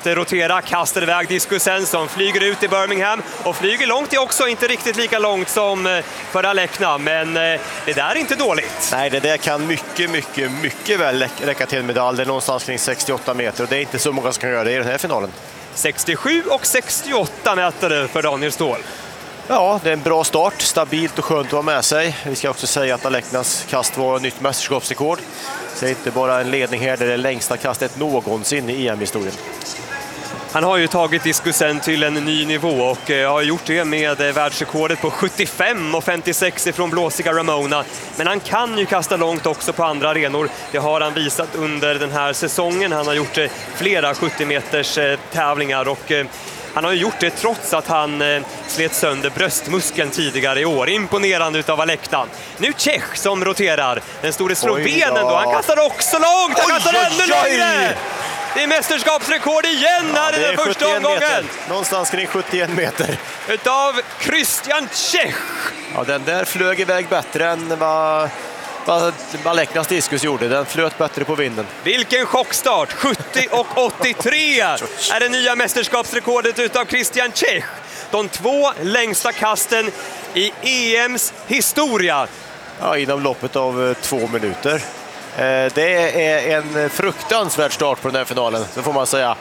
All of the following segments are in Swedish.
att rotera, kastar iväg diskusen som flyger ut i Birmingham och flyger långt är också, inte riktigt lika långt som för Alekna, men det där är inte dåligt. Nej, det där kan mycket väl räcka till en medalj. Det är någonstans kring 68 meter och det är inte så många som kan göra det i den här finalen. 67 och 68 meter för Daniel Ståhl. Ja, det är en bra start, stabilt och skönt att ha med sig. Vi ska också säga att Aleknas kast var nytt mästerskapsrekord. Så det är inte bara en ledning här, det är det längsta kastet någonsin i EM-historien. Han har ju tagit diskusen till en ny nivå och har gjort det med världsrekordet på 75 och 56 ifrån blåsiga Ramona. Men han kan ju kasta långt också på andra arenor. Det har han visat under den här säsongen. Han har gjort flera 70 meters tävlingar och han har ju gjort det trots att han slet sönder bröstmuskeln tidigare i år. Imponerande utav Alekna. Nu Čech som roterar. Den store slovenen då. Han kastar också långt. Han kastar ännu längre. Det är mästerskapsrekord igen här i den första omgången. Meter. Någonstans kring 71 meter. Utav Christian Čech. Ja, den där flög iväg bättre än vad Aleknas diskus gjorde. Den flöt bättre på vinden. Vilken chockstart! 70 och 83 är det nya mästerskapsrekordet utav Christian Čech. De 2 längsta kasten i EMs historia. Ja, inom loppet av 2 minuter. Det är en fruktansvärd start på den här finalen, så får man säga.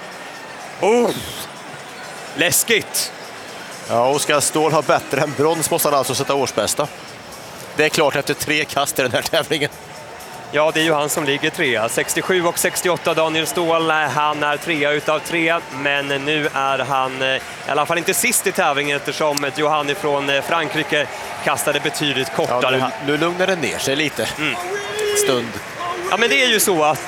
Läskigt! Ja, Oskar Ståhl har bättre än brons, måste han alltså sätta årsbästa. Det är klart efter 3 kast i den här tävlingen. Ja, det är ju han som ligger 3. 67 och 68 Daniel Ståhl, han är 3 utav 3. Men nu är han i alla fall inte sist i tävlingen eftersom Johan från Frankrike kastade betydligt kortare. Ja, nu lugnar det ner sig lite. Stund. Ja, men det är ju så att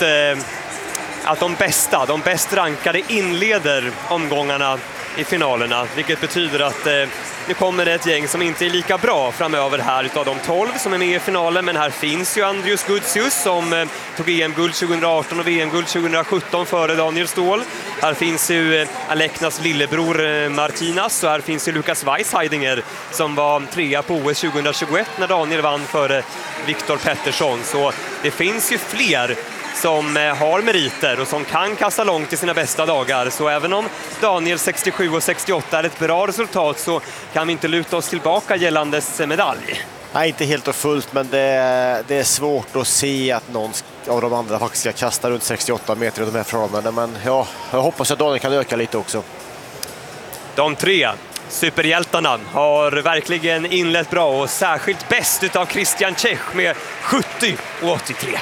de bäst rankade inleder omgångarna i finalerna, vilket betyder att nu kommer det ett gäng som inte är lika bra framöver här utav de 12 som är med i finalen, men här finns ju Andrius Gutsius som tog EM-guld 2018 och VM-guld 2017 före Daniel Ståhl. Här finns ju Aleknas lillebror Martinas och här finns ju Lukas Weisheidinger som var 3 på OS 2021 när Daniel vann före Viktor Pettersson. Så det finns ju fler som har meriter och som kan kasta långt i sina bästa dagar. Så även om Daniel 67 och 68 är ett bra resultat så kan vi inte luta oss tillbaka gällandes medalj. Nej, inte helt och fullt, men det är svårt att se att någon av de andra faktiskt ska kasta runt 68 meter i de här förhållandena. Men ja, jag hoppas att Daniel kan öka lite också. De 3 superhjältarna har verkligen inlett bra och särskilt bäst utav Christian Čech med 70 och 83.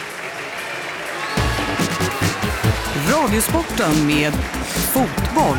Radiosporten med fotboll.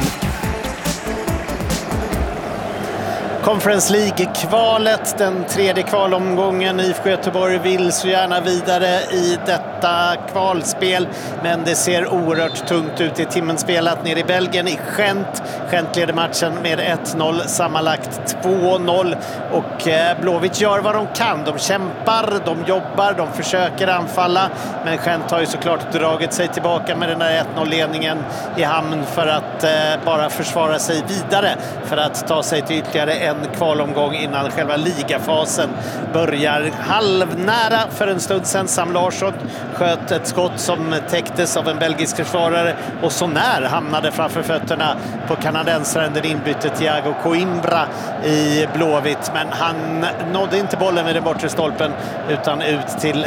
Conference League-kvalet, den 3:e kvalomgången. IFK Göteborg vill så gärna vidare i detta kvalspel, men det ser oerhört tungt ut i timmen spelat nere i Belgien i Gent. Gent leder matchen med 1-0, sammanlagt 2-0 och Blåvitt gör vad de kan. De kämpar, de jobbar, de försöker anfalla, men Gent har ju såklart dragit sig tillbaka med den där 1-0-ledningen i hamn för att bara försvara sig vidare, för att ta sig till ytterligare en kvalomgång innan själva ligafasen börjar. Halvnära för en stund sedan. Sam Larsson sköt ett skott som täcktes av en belgisk försvarare och så när hamnade framför fötterna på kanadensaren, den inbytte Thiago Coimbra i Blåvitt, men han nådde inte bollen med den bortre stolpen utan ut till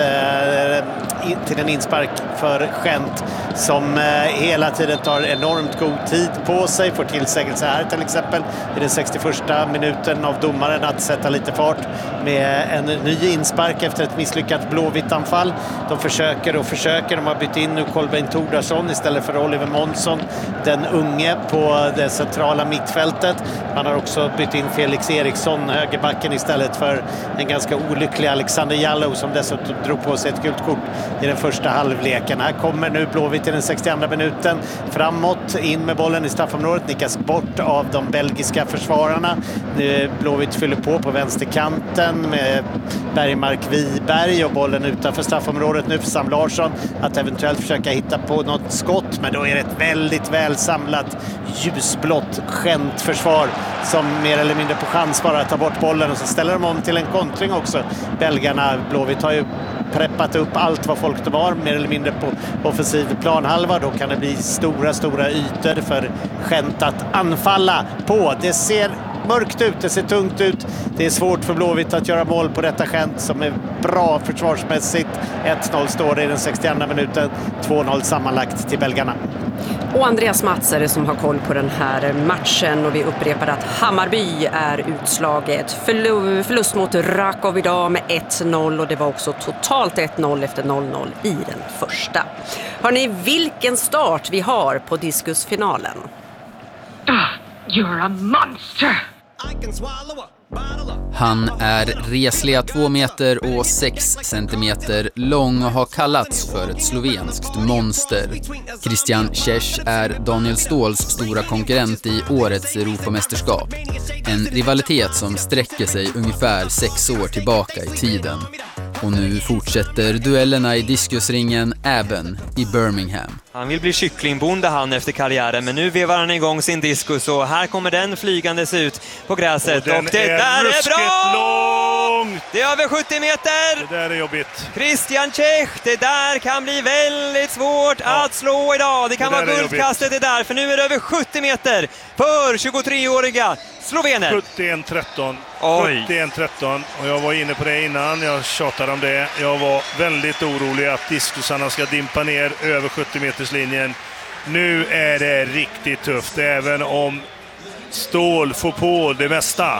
en inspark för Gent som hela tiden tar enormt god tid på sig, får tillsägelse här till exempel i den 61:a minuten av domaren att sätta lite fart med en ny inspark efter ett misslyckat Blåvitt-anfall. De försöker, de har bytt in nu Kolbeinn Tordarsson istället för Oliver Månsson, den unge på det centrala mittfältet. Man har också bytt in Felix Eriksson, högerbacken, istället för en ganska olycklig Alexander Jallow som dessutom drog på sig ett gult kort i den första halvleken. Här kommer nu Blåvitt i den 62:a minuten framåt, in med bollen i straffområdet, nickas bort av de belgiska försvararna. Blåvitt fyller på vänsterkanten med Bergmark Wiberg och bollen utanför straffområdet nu för Sam Larsson att eventuellt försöka hitta på något skott, men då är det ett väldigt väl samlat ljusblått Gent-försvar som mer eller mindre på chans bara att ta bort bollen, och så ställer de om till en kontring också. Belgarna, Blåvitt har ju preppat upp allt vad folk de har, mer eller mindre på offensiv planhalva. Då kan det bli stora ytor för Gent att anfalla på. Det ser mörkt ut, det ser tungt ut. Det är svårt för Blåvitt att göra mål på detta Gent som är bra försvarsmässigt. 1-0 står det i den 62:a minuten, 2-0 sammanlagt till belgarna. Och Andreas Mats är det som har koll på den här matchen, och vi upprepar att Hammarby är utslaget. Förlust mot Rakov idag med 1-0, och det var också totalt 1-0 efter 0-0 i den första. Hörrni, vilken start vi har på diskusfinalen. You're a monster! Han är resliga 2 meter och 6 centimeter lång och har kallats för ett slovenskt monster. Christian Čech är Daniel Ståhls stora konkurrent i årets Europamästerskap. En rivalitet som sträcker sig ungefär 6 år tillbaka i tiden. Och nu fortsätter duellerna i diskusringen även i Birmingham. Han vill bli kycklingbonde han efter karriären, men nu vevar han igång sin diskus och här kommer den flygandes ut på gräset. Och det där är bra! Långt. Det är över 70 meter! Det där är jobbigt. Christian Čech, det där kan bli väldigt svårt att slå idag. Det kan vara guldkastet det där, för nu är det över 70 meter för 23-åriga slovener. 71-13. 71-13. Och jag var inne på det innan, jag tjatade om det. Jag var väldigt orolig att diskusarna ska dimpa ner över 70 meterslinjen. Nu är det riktigt tufft. Även om Ståhl får på det mesta,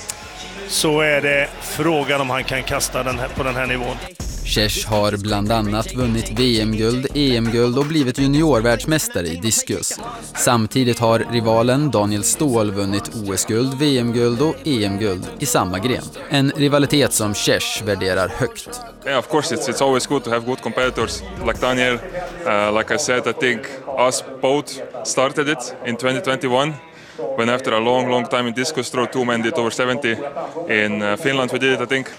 så är det frågan om han kan kasta den här, på den här nivån. Čech har bland annat vunnit VM-guld, EM-guld och blivit juniorvärldsmästare i diskus. Samtidigt har rivalen Daniel Ståhl vunnit OS-guld, VM-guld och EM-guld i samma gren. En rivalitet som Čech värderar högt. Yeah, of course, it's always good to have good competitors like Daniel. Like I said, I think us both started it in 2021. When after a long time in discus throw, 2 men did over 70. In Finland we did it, I think.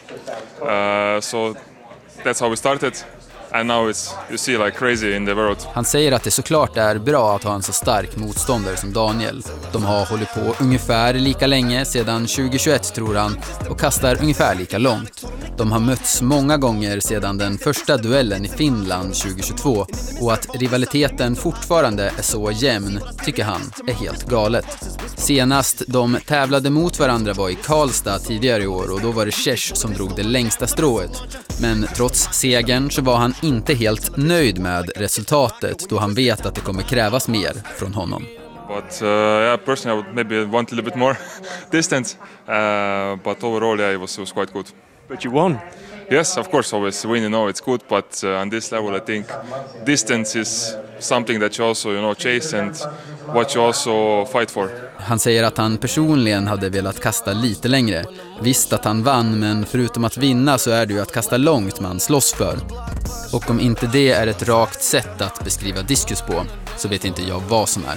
So that's how we started. And now it's, you see, like crazy in the world. Han säger att det såklart är bra att ha en så stark motståndare som Daniel. De har hållit på ungefär lika länge, sedan 2021 tror han, och kastar ungefär lika långt. De har mötts många gånger sedan den första duellen i Finland 2022, och att rivaliteten fortfarande är så jämn tycker han är helt galet. Senast de tävlade mot varandra var i Karlstad tidigare i år, och då var det Čech som drog det längsta strået. Men trots segern så var han inte helt nöjd med resultatet, då han vet att det kommer krävas mer från honom. But yeah, personally I would maybe want a little bit more distance. But overall, yeah, it was quite good. But you won. Yes, of course, always win, you know, it's good. But on this level, I think distance is something that you also, you know, chase and what you also fight for. Han säger att han personligen hade velat kasta lite längre. Visst att han vann, men förutom att vinna så är det ju att kasta långt man slåss för. Och om inte det är ett rakt sätt att beskriva diskus på, så vet inte jag vad som är.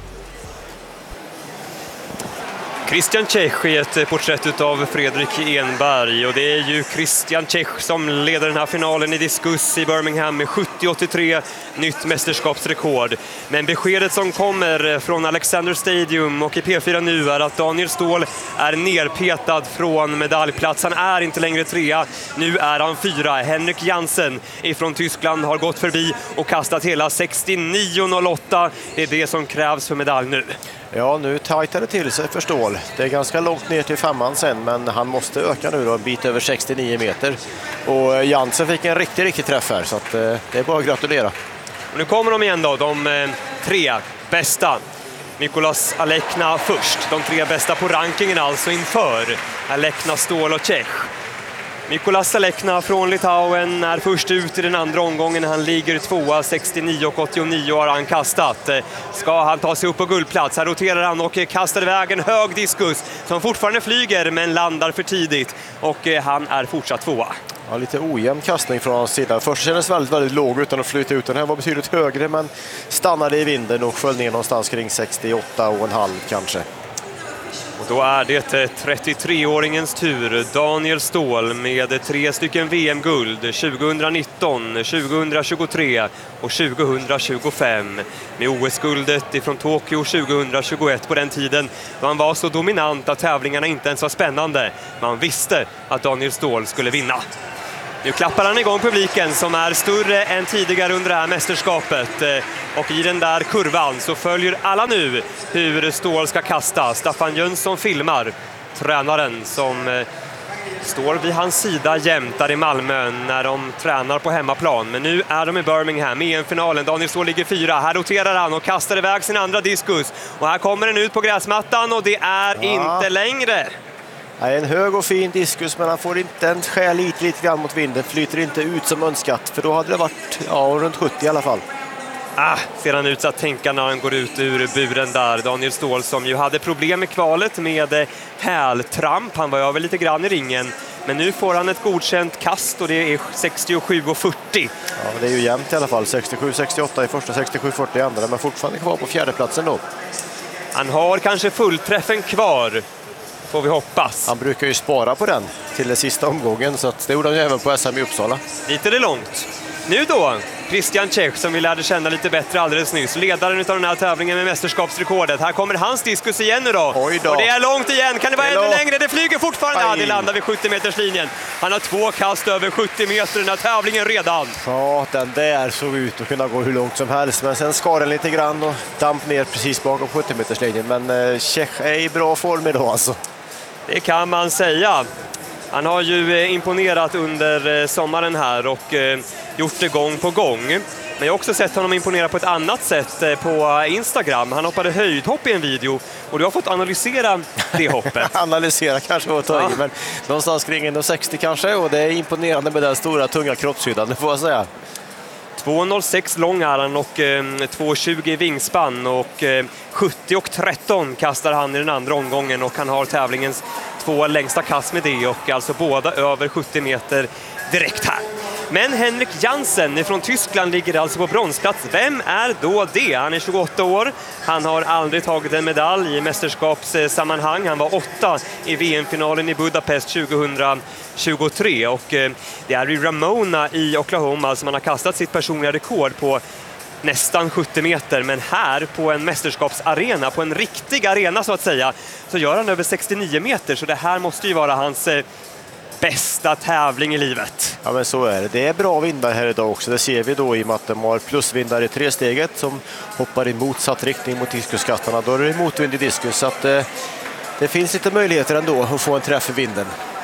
Christian Čech i ett porträtt av Fredrik Enberg, och det är ju Christian Čech som leder den här finalen i diskus i Birmingham med 70-83, nytt mästerskapsrekord. Men beskedet som kommer från Alexander Stadium och i P4 nu är att Daniel Ståhl är nerpetad från medaljplats. Han är inte längre 3, nu är han 4. Henrik Jansen ifrån Tyskland har gått förbi och kastat hela 69,08. Det är det som krävs för medalj nu. Ja, nu tajtar det till sig för Ståhl. Det är ganska långt ner till 5:an sen, men han måste öka nu då, en bit över 69 meter. Och Jansen fick en riktig träff här, så att, det är bara att gratulera. Och nu kommer de igen då, de 3 bästa. Mikolas Alekna först, de 3 bästa på rankingen alltså inför Alekna, Ståhl och Čech. Mikolas Alekna från Litauen är först ut i den andra omgången. Han ligger 2:a, 69,89 har han kastat. Ska han ta sig upp på guldplats? Här roterar han och kastar iväg en hög diskus som fortfarande flyger men landar för tidigt. Och han är fortsatt 2:a. Ja, lite ojämn kastning från hans sida. Först kändes väldigt låg utan att flyta ut. Den här var betydligt högre, men stannade i vinden och föll ner någonstans kring 68,5 kanske. Och då är det 33-åringens tur. Daniel Ståhl med 3 stycken VM-guld 2019, 2023 och 2025. Med OS-guldet ifrån Tokyo 2021 på den tiden då han var så dominant att tävlingarna inte ens var spännande. Man visste att Daniel Ståhl skulle vinna. Nu klappar han igång publiken som är större än tidigare under det här mästerskapet. Och i den där kurvan så följer alla nu hur Ståhl ska kasta. Staffan Jönsson filmar tränaren som står vid hans sida jämt där i Malmö när de tränar på hemmaplan. Men nu är de i Birmingham i EM-finalen. Daniel Ståhl ligger 4. Här roterar han och kastar iväg sin andra diskus. Och här kommer den ut på gräsmattan och det är inte längre. Det är en hög och fin diskus, men han får inte en skär lite grann mot vinden. Flyter inte ut som önskat, för då hade det varit runt 70 i alla fall. Ser han ut att tänka när han går ut ur buren där. Daniel Ståhl som ju hade problem med kvalet med hältramp. Han var över lite grann i ringen. Men nu får han ett godkänt kast och det är 67,40. Ja, det är ju jämnt i alla fall. 67-68 i första, 67-40 i andra. Men fortfarande kvar på fjärdeplatsen då. Han har kanske fullträffen kvar, får vi hoppas. Han brukar ju spara på den till den sista omgången, så att det gjorde han ju även på SM i Uppsala. Lite det långt. Nu då, Christian Čech som vi lärde känna lite bättre alldeles nyss. Ledaren av den här tävlingen med mästerskapsrekordet. Här kommer hans diskus igen nu då. Oj då. Och det är långt igen. Kan det vara ännu längre? Det flyger fortfarande. Ja, det landar vid 70-meterslinjen. Han har 2 kast över 70 meter den här tävlingen redan. Ja, den där såg ut att kunna gå hur långt som helst. Men sen skar den lite grann och damp ner precis bakom 70-meterslinjen. Men Čech är i bra form idag alltså. Det kan man säga. Han har ju imponerat under sommaren här och gjort det gång på gång. Men jag har också sett honom imponera på ett annat sätt på Instagram. Han hoppade höjdhopp i en video och du har fått analysera det hoppet. Analysera kanske var att ta i, men någonstans kring 1,60 kanske, och det är imponerande med den stora tunga kroppshyddan, det får jag säga. 2,06 lång är han och 2,20 i vingspann och 70,13 kastar han i den andra omgången och han har tävlingens 2 längsta kast med det och alltså båda över 70 meter direkt här. Men Henrik Jansen från Tyskland ligger alltså på bronsplats. Vem är då det? Han är 28 år. Han har aldrig tagit en medalj i mästerskapssammanhang. Han var 8 i VM-finalen i Budapest 2023 och det är i Ramona i Oklahoma som han har kastat sitt personliga rekord på nästan 70 meter, men här på en mästerskapsarena, på en riktig arena så att säga, så gör han över 69 meter, så det här måste ju vara hans bästa tävling i livet. Ja, men så är det. Det är bra vindar här idag också. Det ser vi då i och med att de har plusvindar i 3-steget som hoppar i motsatt riktning mot diskuskastarna. Då är det motvind i diskus, så att det finns lite möjligheter ändå att få en träff i vinden.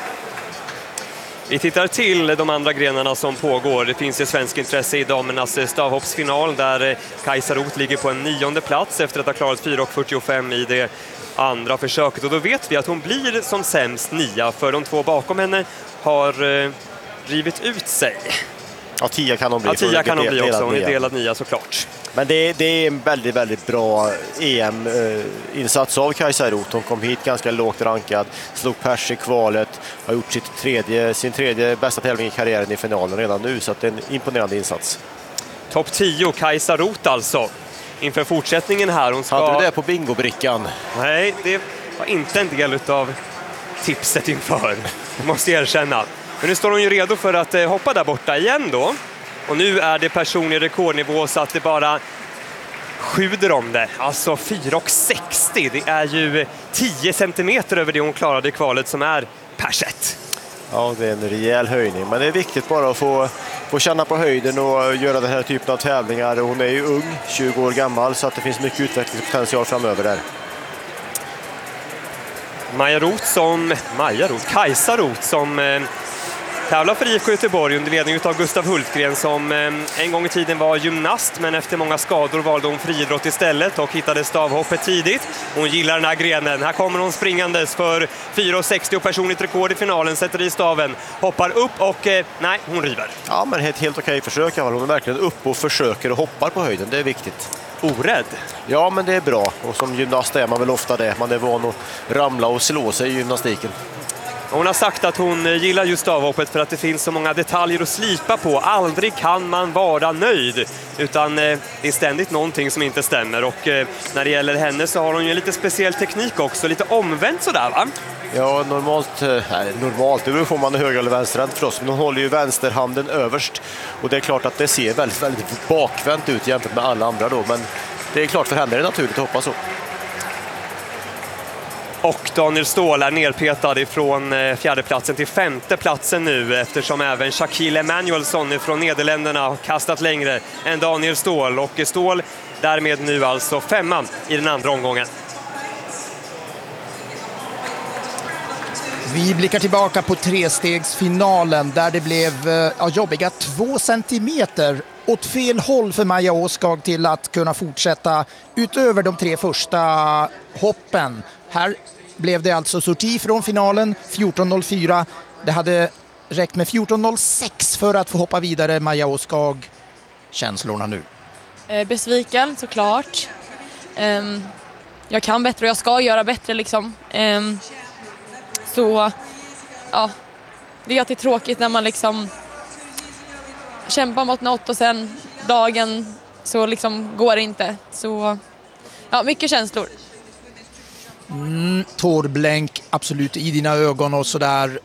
Vi tittar till de andra grenarna som pågår. Det finns ju svensk intresse i damernas stavhoppsfinal där Kajsa Roth ligger på en 9:e plats efter att ha klarat 4,45 i det andra försöket. Och då vet vi att hon blir som sämst 9, för de 2 bakom henne har rivit ut sig. Ja, 10 kan hon bli. Ja, 10 kan hon bli också. Hon är delad 9 såklart. Men det är en väldigt, väldigt bra EM-insats av Kajsa Roth. Hon kom hit ganska lågt rankad, slog pers i kvalet, har gjort sin tredje bästa tävling i karriären i finalen redan nu, så att det är en imponerande insats. Topp 10, Kajsa Roth alltså. Inför fortsättningen här. Hon ska... Hade du det på bingobrickan? Nej, det var inte en del av tipset inför. Jag måste erkänna. Men nu står hon ju redo för att hoppa där borta igen då. Och nu är det personlig rekordnivå så att det bara sjuder om det. Alltså 4,60. Det är ju 10 centimeter över det hon klarade i kvalet som är perset. Ja, det är en rejäl höjning. Men det är viktigt bara att få känna på höjden och göra den här typen av tävlingar. Hon är ju ung, 20 år gammal, så att det finns mycket utvecklingspotential framöver där. Kajsa Roth som tävlar för IFK Göteborg under ledning av Gustav Hultgren som en gång i tiden var gymnast, men efter många skador valde hon friidrott istället och hittade stavhoppet tidigt. Hon gillar den här grenen. Här kommer hon springandes för 4,60 och personligt rekord i finalen, sätter i staven, hoppar upp och nej, hon river. Ja, men helt okej försök. Hon är verkligen upp och försöker och hoppar på höjden, det är viktigt. Orädd? Ja, men det är bra. Och som gymnast är man väl ofta det. Man är van att ramla och slå sig i gymnastiken. Hon har sagt att hon gillar just stavhoppet för att det finns så många detaljer att slipa på. Aldrig kan man vara nöjd, utan det är ständigt någonting som inte stämmer. Och när det gäller henne så har hon ju en lite speciell teknik också, lite omvänt sådär va? Ja, normalt, det beror på om man är höger eller vänsterhänt förstås. Men hon håller ju vänsterhanden överst. Och det är klart att det ser väldigt, väldigt bakvänt ut jämfört med alla andra då. Men det är klart, för henne är det naturligt att hoppa så. Och Daniel Ståhl är nerpetad ifrån fjärdeplatsen till femteplatsen nu, eftersom även Shaquille Emanuelsson från Nederländerna har kastat längre än Daniel Ståhl. Och Ståhl därmed nu alltså 5:a i den andra omgången. Vi blickar tillbaka på trestegsfinalen där det blev jobbiga 2 centimeter åt fel håll för Maja Åskag till att kunna fortsätta utöver de 3 första hoppen. Här blev det alltså sorti från finalen 14.04. Det hade räckt med 14.06 för att få hoppa vidare. Maja Åskag, känslorna nu? Besviken såklart. Jag kan bättre och jag ska göra bättre liksom. Så ja, det är alltid tråkigt när man liksom kämpar mot något och sen dagen så liksom går det inte. Så ja, mycket känslor. Tårblänk absolut i dina ögon och sådär.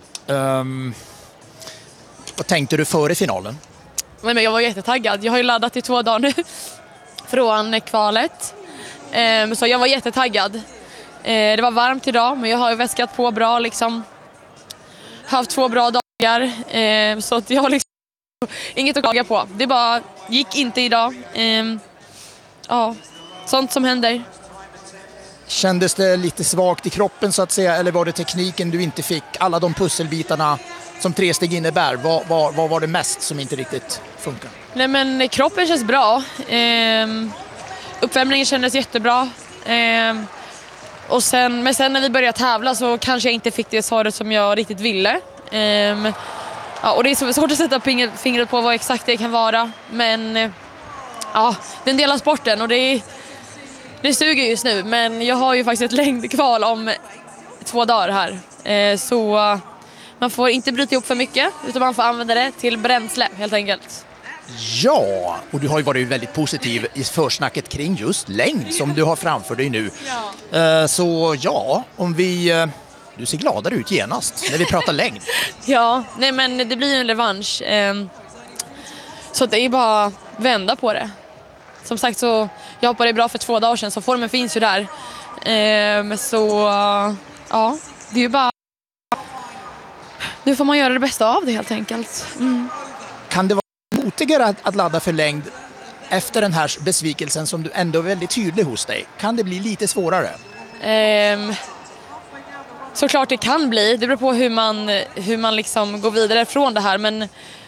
Vad tänkte du före finalen? Men jag var jättetaggad. Jag har ju laddat i 2 dagar nu från kvalet. Så jag var jättetaggad. Det var varmt idag, men jag har ju väskat på bra liksom. Haft 2 bra dagar. Så att jag har liksom inget att klaga på. Det bara gick inte idag. Ja, sånt som händer. Kändes det lite svagt i kroppen så att säga, eller var det tekniken du inte fick? Alla de pusselbitarna som tresteg innebär, vad var det mest som inte riktigt funkar? Nej, men kroppen känns bra. Uppvärmningen kändes jättebra. Och sen när vi började tävla så kanske jag inte fick det svaret som jag riktigt ville. Ja, och det är så svårt att sätta fingret på vad exakt det kan vara. Men ja, det är en del av sporten och det suger just nu. Men jag har ju faktiskt ett längdkval om 2 dagar här. Så man får inte bryta ihop för mycket utan man får använda det till bränsle helt enkelt. Ja, och du har ju varit väldigt positiv i försnacket kring just längd som du har framför dig nu. Ja. Så ja, om du ser gladare ut genast när vi pratar längd. Ja, nej men det blir en revansch. Så det är bara att vända på det. Som sagt så jag hoppade bra för 2 dagar sedan så formen finns ju där. Så ja, det är ju bara nu får man göra det bästa av det helt enkelt. Kan det vara motigare att ladda för längd efter den här besvikelsen som du ändå är väldigt tydlig hos dig? Kan det bli lite svårare? Såklart det kan bli. Det beror på hur man liksom går vidare från det här. Men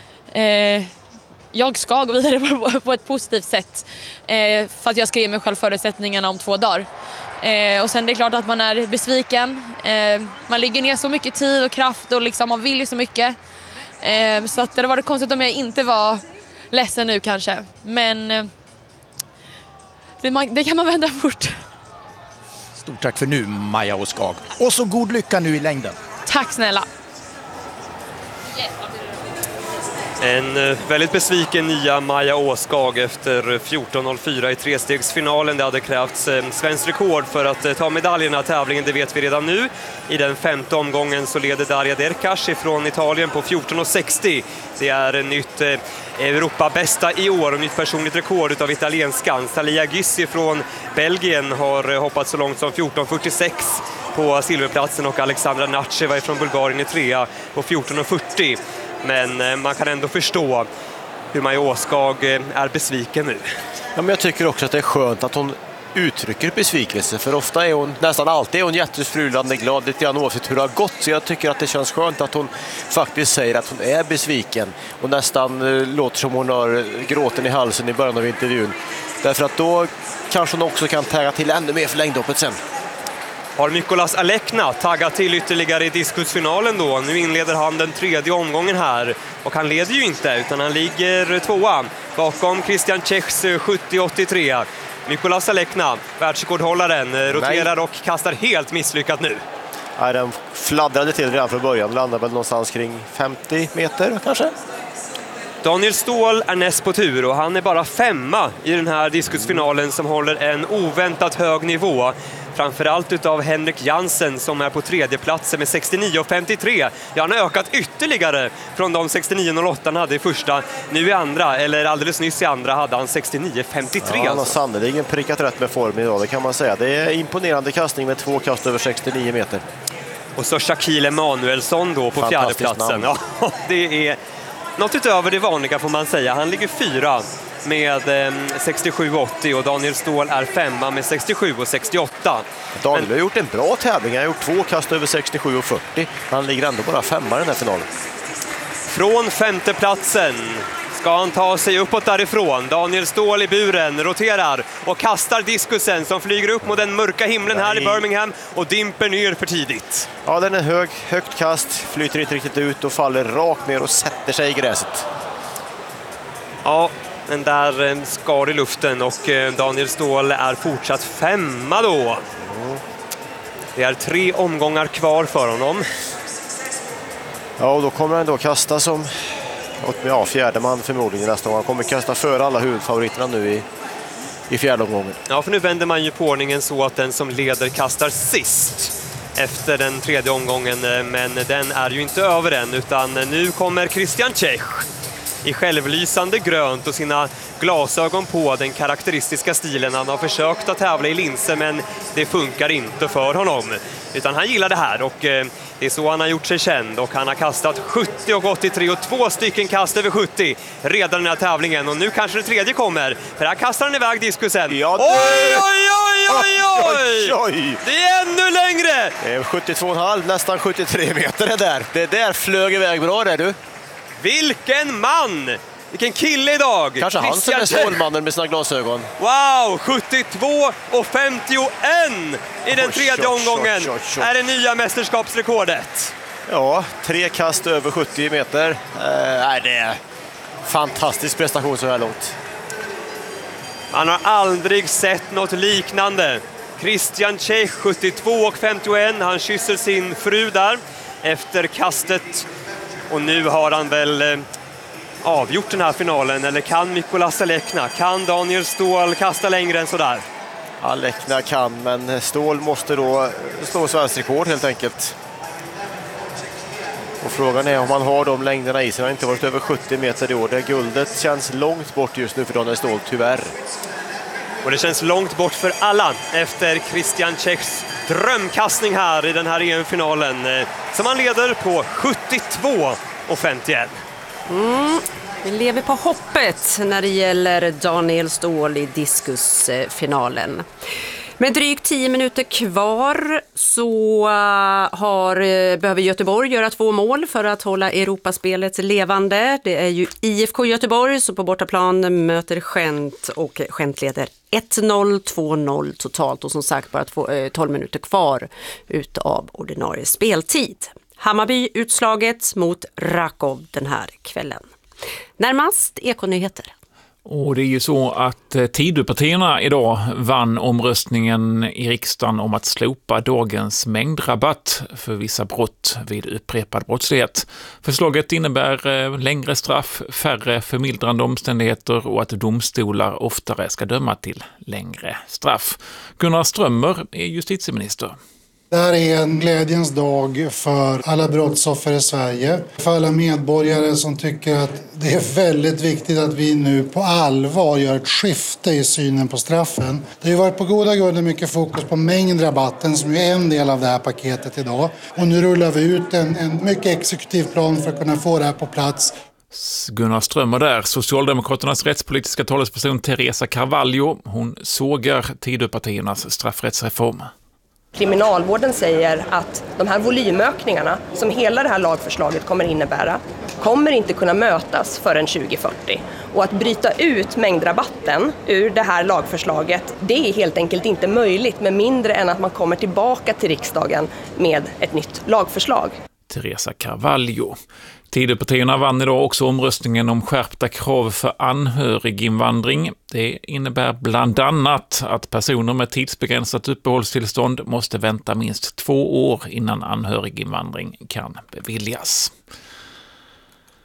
jag ska gå vidare på ett positivt sätt. För att jag ska ge mig själv förutsättningarna om 2 dagar. Och sen det är klart att man är besviken. Man lägger ner så mycket tid och kraft och liksom, man vill ju så mycket. Så att det var konstigt om jag inte var ledsen nu kanske. Men det kan man vända fort. Stort tack för nu, Maja Åskag. Och så god lycka nu i längden. Tack snälla. En väldigt besviken nya Maja Åskag efter 14.04 i trestegsfinalen. Det hade krävts svensk rekord för att ta medaljerna i tävlingen, det vet vi redan nu. I den 5:e omgången så leder Daria Derkash från Italien på 14.60. Det är en nytt Europa-bästa i år och nytt personligt rekord utav italienskan. Salia Gyssi från Belgien har hoppat så långt som 14.46 på silverplatsen och Alexandra Natcheva från Bulgarien i 3:a på 14.40. Men man kan ändå förstå hur Maja Åskag är besviken nu. Ja, men jag tycker också att det är skönt att hon uttrycker besvikelse. För ofta är hon, nästan alltid är hon jättesprudlande glad lite grann oavsett hur det har gått. Så jag tycker att det känns skönt att hon faktiskt säger att hon är besviken. Och nästan låter som hon har gråten i halsen i början av intervjun. Därför att då kanske hon också kan tagga till ännu mer för längdhoppet sen. Har Mykolas Alekna taggat till ytterligare i diskusfinalen då. Nu inleder han den 3:e omgången här. Och han leder ju inte utan han ligger 2:a bakom Christian Czechs 70-83. Mykolas Alekna, världsrekordhållaren, roterar och kastar helt misslyckat nu. Ja, den fladdrade till redan från början. Landade väl någonstans kring 50 meter kanske. Daniel Ståhl är näst på tur och han är bara 5:a i den här diskusfinalen som håller en oväntat hög nivå. Framförallt utav Henrik Jansen som är på tredje platsen med 69,53. Ja, han har ökat ytterligare från de 69,08 han hade i första. Nu i andra, eller alldeles nyss i andra, hade han 69,53. Ja, han har sannoliken prickat rätt med form idag, det kan man säga. Det är imponerande kastning med 2 kast över 69 meter. Och så Shaquille Emanuelsson då på fjärde platsen. Ja, det är något utöver det vanliga får man säga. Han ligger 4 med 67,80 och Daniel Ståhl är 5 med 67,68. Daniel har gjort en bra tävling. Han har gjort 2 kast över 67,40. Han ligger ändå bara 5 i den här finalen. Från femte platsen ska han ta sig uppåt därifrån. Daniel Ståhl i buren roterar och kastar diskusen som flyger upp mot den mörka himlen här i Birmingham och dimper ner för tidigt. Ja, den är högt kast, flyter inte riktigt ut och faller rakt ner och sätter sig i gräset. Ja, den där skar i luften och Daniel Ståhl är fortsatt 5 då. Det är 3 omgångar kvar för honom. Ja, och då kommer han då kasta som fjärde man förmodligen nästa gång. Han kommer kasta för alla huvudfavoriterna nu i fjärde omgången. Ja, för nu vänder man ju på ordningen så att den som leder kastar sist efter den tredje omgången. Men den är ju inte över än, utan nu kommer Christian Čech i självlysande grönt och sina glasögon på, den karaktäristiska stilen. Han har försökt att tävla i linser, men det funkar inte för honom. Utan han gillar det här och det är så han har gjort sig känd. Och han har kastat 70 och 83 och 2 stycken kast över 70 redan i den här tävlingen. Och nu kanske det tredje kommer, för här kastar han iväg diskusen. Ja, oj! Det är ännu längre! Det är 72,5, nästan 73 meter det där. Det där flög iväg bra där, du. Vilken man! Vilken kille idag! Kanske han som är Stålmannen med sina glasögon. Wow, 72 och 51 i den tredje omgången är det nya mästerskapsrekordet. Ja, 3 kast över 70 meter. Det är fantastisk prestation så här långt. Man har aldrig sett något liknande. Christian Čech, 72 och 51. Han kysser sin fru där efter kastet. Och nu har han väl avgjort den här finalen. Eller kan Mikolas Alekna? Kan Daniel Ståhl kasta längre än sådär? Alekna kan, men Ståhl måste då slå svensk rekord helt enkelt. Och frågan är om han har de längderna i sig. Han har inte varit över 70 meter i år. Det guldet känns långt bort just nu för Daniel Ståhl, tyvärr. Och det känns långt bort för alla efter Christian Čechs drömkastning här i den här EM-finalen. Som han leder på 72 och 51. Vi lever på hoppet när det gäller Daniel Ståhl i diskusfinalen. Med drygt 10 minuter kvar så behöver Göteborg göra 2 mål för att hålla Europaspelet levande. Det är ju IFK Göteborg som på bortaplan möter Gent och Gent leder 1-0, 2-0 totalt och som sagt bara 12 minuter kvar utav ordinarie speltid. Hammarby utslaget mot Rakov den här kvällen. Närmast Ekonyheter. Och det är ju så att Tidöpartierna idag vann omröstningen i riksdagen om att slopa dagens mängdrabatt för vissa brott vid upprepad brottslighet. Förslaget innebär längre straff, färre förmildrande omständigheter och att domstolar oftare ska döma till längre straff. Gunnar Strömmer är justitieminister. Det här är en glädjens dag för alla brottsoffer i Sverige. För alla medborgare som tycker att det är väldigt viktigt att vi nu på allvar gör ett skifte i synen på straffen. Det har ju varit på goda grunder mycket fokus på mängdrabatten som är en del av det här paketet idag. Och nu rullar vi ut en mycket exekutiv plan för att kunna få det här på plats. Gunnar Strömmer där, Socialdemokraternas rättspolitiska talesperson Teresa Carvalho. Hon sågar Tidöpartiernas straffrättsreform. Kriminalvården säger att de här volymökningarna som hela det här lagförslaget kommer innebära kommer inte kunna mötas förrän 2040. Och att bryta ut mängdrabatten ur det här lagförslaget, det är helt enkelt inte möjligt med mindre än att man kommer tillbaka till riksdagen med ett nytt lagförslag. Teresa Carvalho. Tidöpartierna vann idag också omröstningen om skärpta krav för anhöriginvandring. Det innebär bland annat att personer med tidsbegränsat uppehållstillstånd måste vänta minst 2 år innan anhöriginvandring kan beviljas.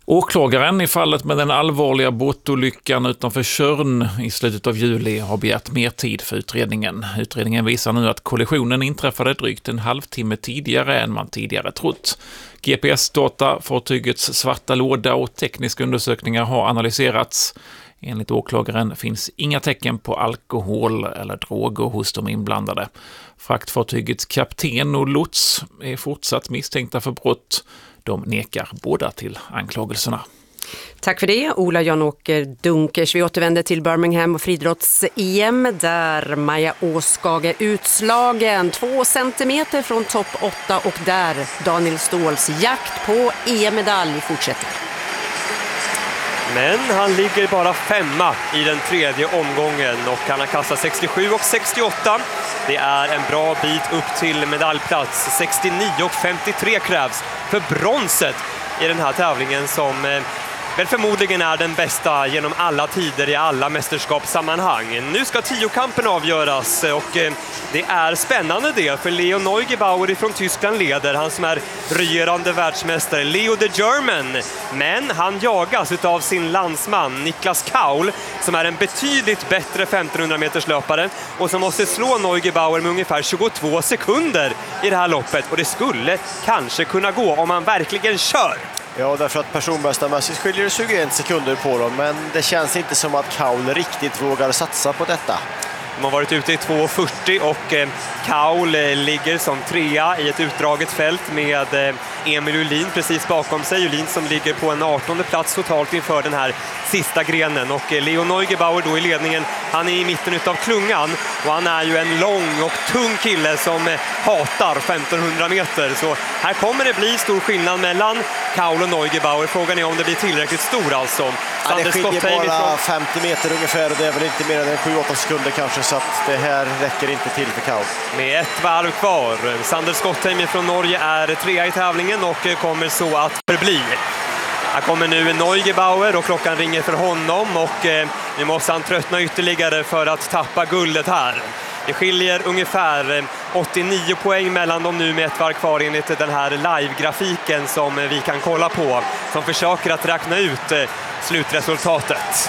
Åklagaren i fallet med den allvarliga båtolyckan utanför Tjörn i slutet av juli har begärt mer tid för utredningen. Utredningen visar nu att kollisionen inträffade drygt en halvtimme tidigare än man tidigare trott. GPS-data, fartygets svarta låda och tekniska undersökningar har analyserats. Enligt åklagaren finns inga tecken på alkohol eller droger hos de inblandade. Fraktfartygets kapten och lots är fortsatt misstänkta för brott. De nekar båda till anklagelserna. Tack för det, Ola Jan-Åker Dunkers. Vi återvänder till Birmingham och friidrotts-EM där Maja Åskag är utslagen 2 centimeter från topp 8 och där Daniel Ståhls jakt på EM-medalj fortsätter. Men han ligger bara 5:a i den tredje omgången och han har kastat 67 och 68. Det är en bra bit upp till medaljplats. 69 och 53 krävs för bronset i den här tävlingen som väl förmodligen är den bästa genom alla tider i alla mästerskapssammanhang. Nu ska 10-kampen avgöras och det är spännande det för Leo Neugebauer från Tyskland leder, han som är regerande världsmästare, Leo the German. Men han jagas av sin landsman Niklas Kaul som är en betydligt bättre 1500 meters löpare och som måste slå Neugebauer med ungefär 22 sekunder i det här loppet och det skulle kanske kunna gå om han verkligen kör. Ja, därför att personbästamässigt skiljer det 21 sekunder på dem, men det känns inte som att Kaul riktigt vågar satsa på detta. De har varit ute i 2.40 och Kaul ligger som 3:a i ett utdraget fält med Emil Julin precis bakom sig. Julin som ligger på en 18:e plats totalt inför den här sista grenen. Och Leo Neugebauer då i ledningen, han är i mitten utav klungan och han är ju en lång och tung kille som hatar 1500 meter. Så här kommer det bli stor skillnad mellan Kaul och Neugebauer. Frågan är om det blir tillräckligt stor alltså. Ja, det skiljer bara 50 meter ungefär och det är väl inte mer än 7-8 sekunder kanske, så att det här räcker inte till för Kaul. Med ett varv kvar. Sander Skottheim från Norge är 3:a i tävlingen och kommer så att förbli. Här kommer nu Neugebauer och klockan ringer för honom och nu måste han tröttna ytterligare för att tappa guldet här. Det skiljer ungefär 89 poäng mellan dem nu med ett varv kvar enligt den här live-grafiken som vi kan kolla på, som försöker att räkna ut slutresultatet.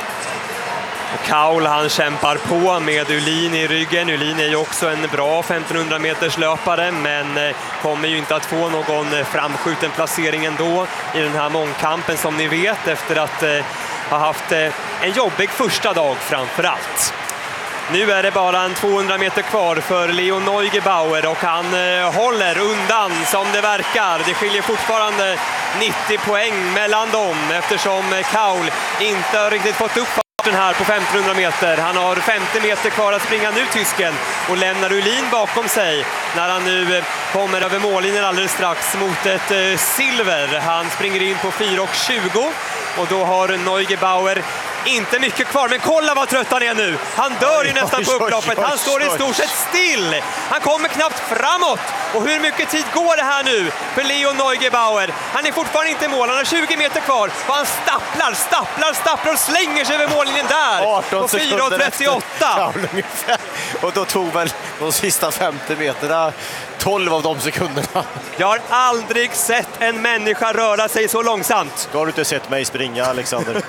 Och Kaul han kämpar på med Ulin i ryggen. Ulin är ju också en bra 1500 meters löpare men kommer ju inte att få någon framskjuten placering ändå i den här mångkampen som ni vet efter att ha haft en jobbig första dag framför allt. Nu är det bara en 200 meter kvar för Leo Neugebauer och han håller undan som det verkar. Det skiljer fortfarande 90 poäng mellan dem eftersom Kaul inte har riktigt fått upp den här på 1500 meter. Han har 50 meter kvar att springa nu, tysken, och lämnar Ulin bakom sig när han nu kommer över mållinjen alldeles strax mot ett silver. Han springer in på 4:20 och då har Neugebauer inte mycket kvar, men kolla vad trött han är nu. Han dör ju nästan på upploppet. Han står i stort sett still. Han kommer knappt framåt. Och hur mycket tid går det här nu för Leo Neugebauer? Han är fortfarande inte i mål. Han har 20 meter kvar. Och han stapplar och slänger sig över mållinjen där. På 4:38. Och då tog väl de sista 50 meterna 12 av de sekunderna. Jag har aldrig sett en människa röra sig så långsamt. Då har du inte sett mig springa, Alexander.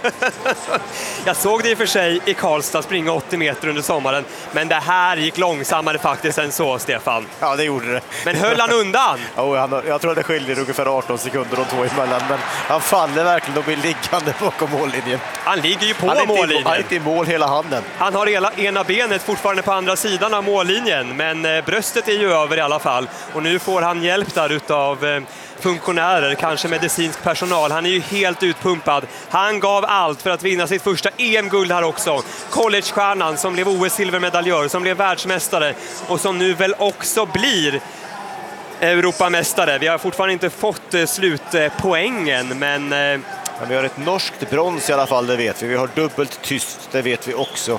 Jag såg det i och för sig i Karlstad springa 80 meter under sommaren. Men det här gick långsammare faktiskt än så, Stefan. Ja, det gjorde det. Men höll han undan? Jag tror att det skiljer ungefär 18 sekunder de två emellan. Men han faller verkligen och blir liggande bakom mållinjen. Han ligger ju på mållinjen. Han är inte i mål hela handen. Han har ena benet fortfarande på andra sidan av mållinjen. Men bröstet är ju över i alla fall. Och nu får han hjälp där utav funktionärer, kanske medicinsk personal. Han är ju helt utpumpad. Han gav allt för att vinna sitt första EM-guld här också. Collegestjärnan som blev OS-silvermedaljör, som blev världsmästare och som nu väl också blir Europamästare. Vi har fortfarande inte fått slutpoängen, men vi har ett norskt brons i alla fall, det vet vi. Vi har dubbelt tyst, det vet vi också.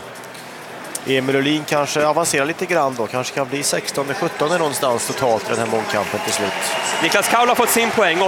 Emil Ulin kanske avancerar lite grann då. Kanske kan bli 16-17 någonstans totalt i den här mångkampen till slut. Niklas Kaul har fått sin poäng,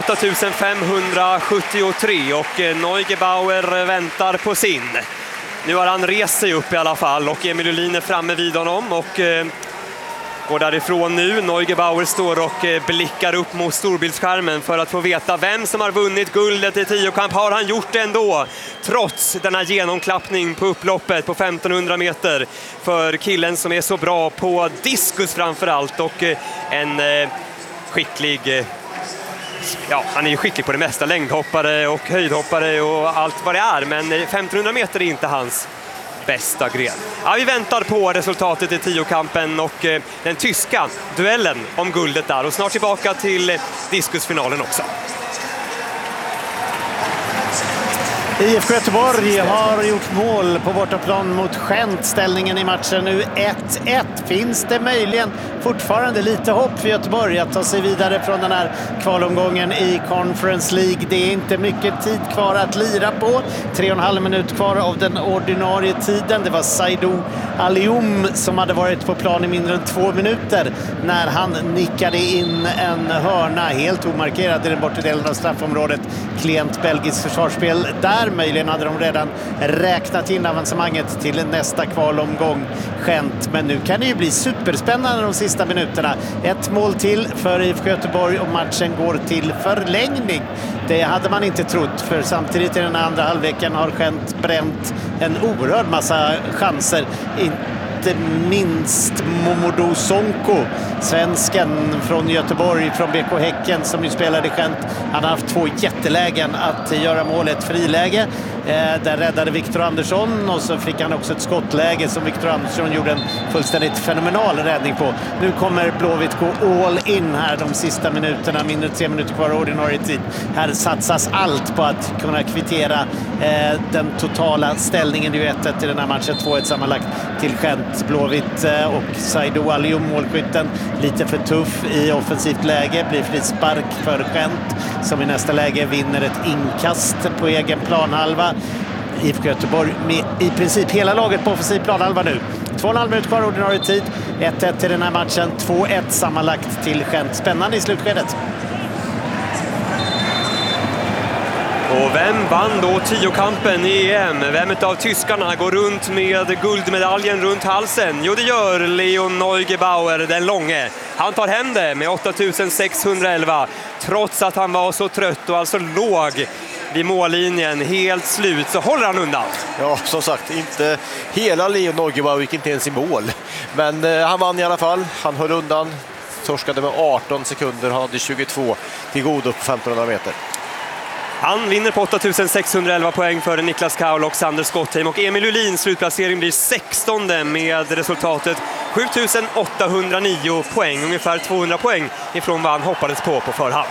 8573, och Neugebauer väntar på sin. Nu har han rest sig upp i alla fall och Emil Ulin är framme vid honom och går därifrån nu. Neugebauer står och blickar upp mot storbildsskärmen för att få veta vem som har vunnit guldet i tiokamp. Har han gjort det ändå, trots denna genomklappning på upploppet på 1500 meter för killen som är så bra på diskus framförallt, och en skicklig... Ja, han är ju skicklig på det mesta, längdhoppare och höjdhoppare och allt vad det är, men 1500 meter är inte hans bästa gren. Ja, vi väntar på resultatet i tiokampen och den tyska duellen om guldet där, och snart tillbaka till diskusfinalen också. IFK Göteborg har gjort mål på bortaplan mot Gent. Ställningen i matchen nu 1-1. Finns det möjligen fortfarande lite hopp för Göteborg att ta sig vidare från den här kvalomgången i Conference League? Det är inte mycket tid kvar att lira på. 3,5 minut kvar av den ordinarie tiden. Det var Saidou Alioum som hade varit på plan i mindre än 2 minuter när han nickade in en hörna helt omarkerad i den bortre delen av straffområdet. Klient belgiskt försvarsspel där. Möjligen hade de redan räknat in avancemanget till nästa kvalomgång Gent. Men nu kan det ju bli superspännande de sista minuterna. Ett mål till för IFK Göteborg och matchen går till förlängning. Det hade man inte trott, för samtidigt i den andra halvleken har Gent bränt en oerhörd massa chanser. Inte minst Momodou Sonko, svensken från Göteborg, från BK Häcken som ju spelade i Gent. Han har haft 2 jättelägen att göra målet. Friläge, där räddade Victor Andersson, och så fick han också ett skottläge som Victor Andersson gjorde en fullständigt fenomenal räddning på. Nu kommer Blåvitt gå all in här de sista minuterna, mindre 3 minuter kvar ordinarie tid. Här satsas allt på att kunna kvittera den totala ställningen. Det är ju 1-1 i den här matchen, 2-1 sammanlagt till Gent. Blåvitt och Saidou Alioum, målskytten, lite för tuff i offensivt läge, blir frispark för Gent som i nästa läge vinner ett inkast på egen planhalva. IFK Göteborg med i princip hela laget på offensiv planhalva nu. 2,5 minuter kvar ordinarie tid, 1-1 i den här matchen, 2-1 sammanlagt till Gent. Spännande i slutskedet. Och vem vann då tiokampen i EM? Vem av tyskarna går runt med guldmedaljen runt halsen? Jo, det gör Leon Neugebauer, den långe. Han tar hem det med 8611, trots att han var så trött och alltså låg vid mållinjen helt slut, så håller han undan. Ja, som sagt, inte hela Leon Neugebauer gick inte ens i mål. Men han vann i alla fall. Han höll undan, torskade med 18 sekunder, han hade 22 till godo på 1500 meter. Han vinner på 8611 poäng för Niklas Kaul och Sander Skottheim, och Emil Ulins slutplacering blir 16 med resultatet 7809 poäng, ungefär 200 poäng ifrån vad han hoppades på förhand.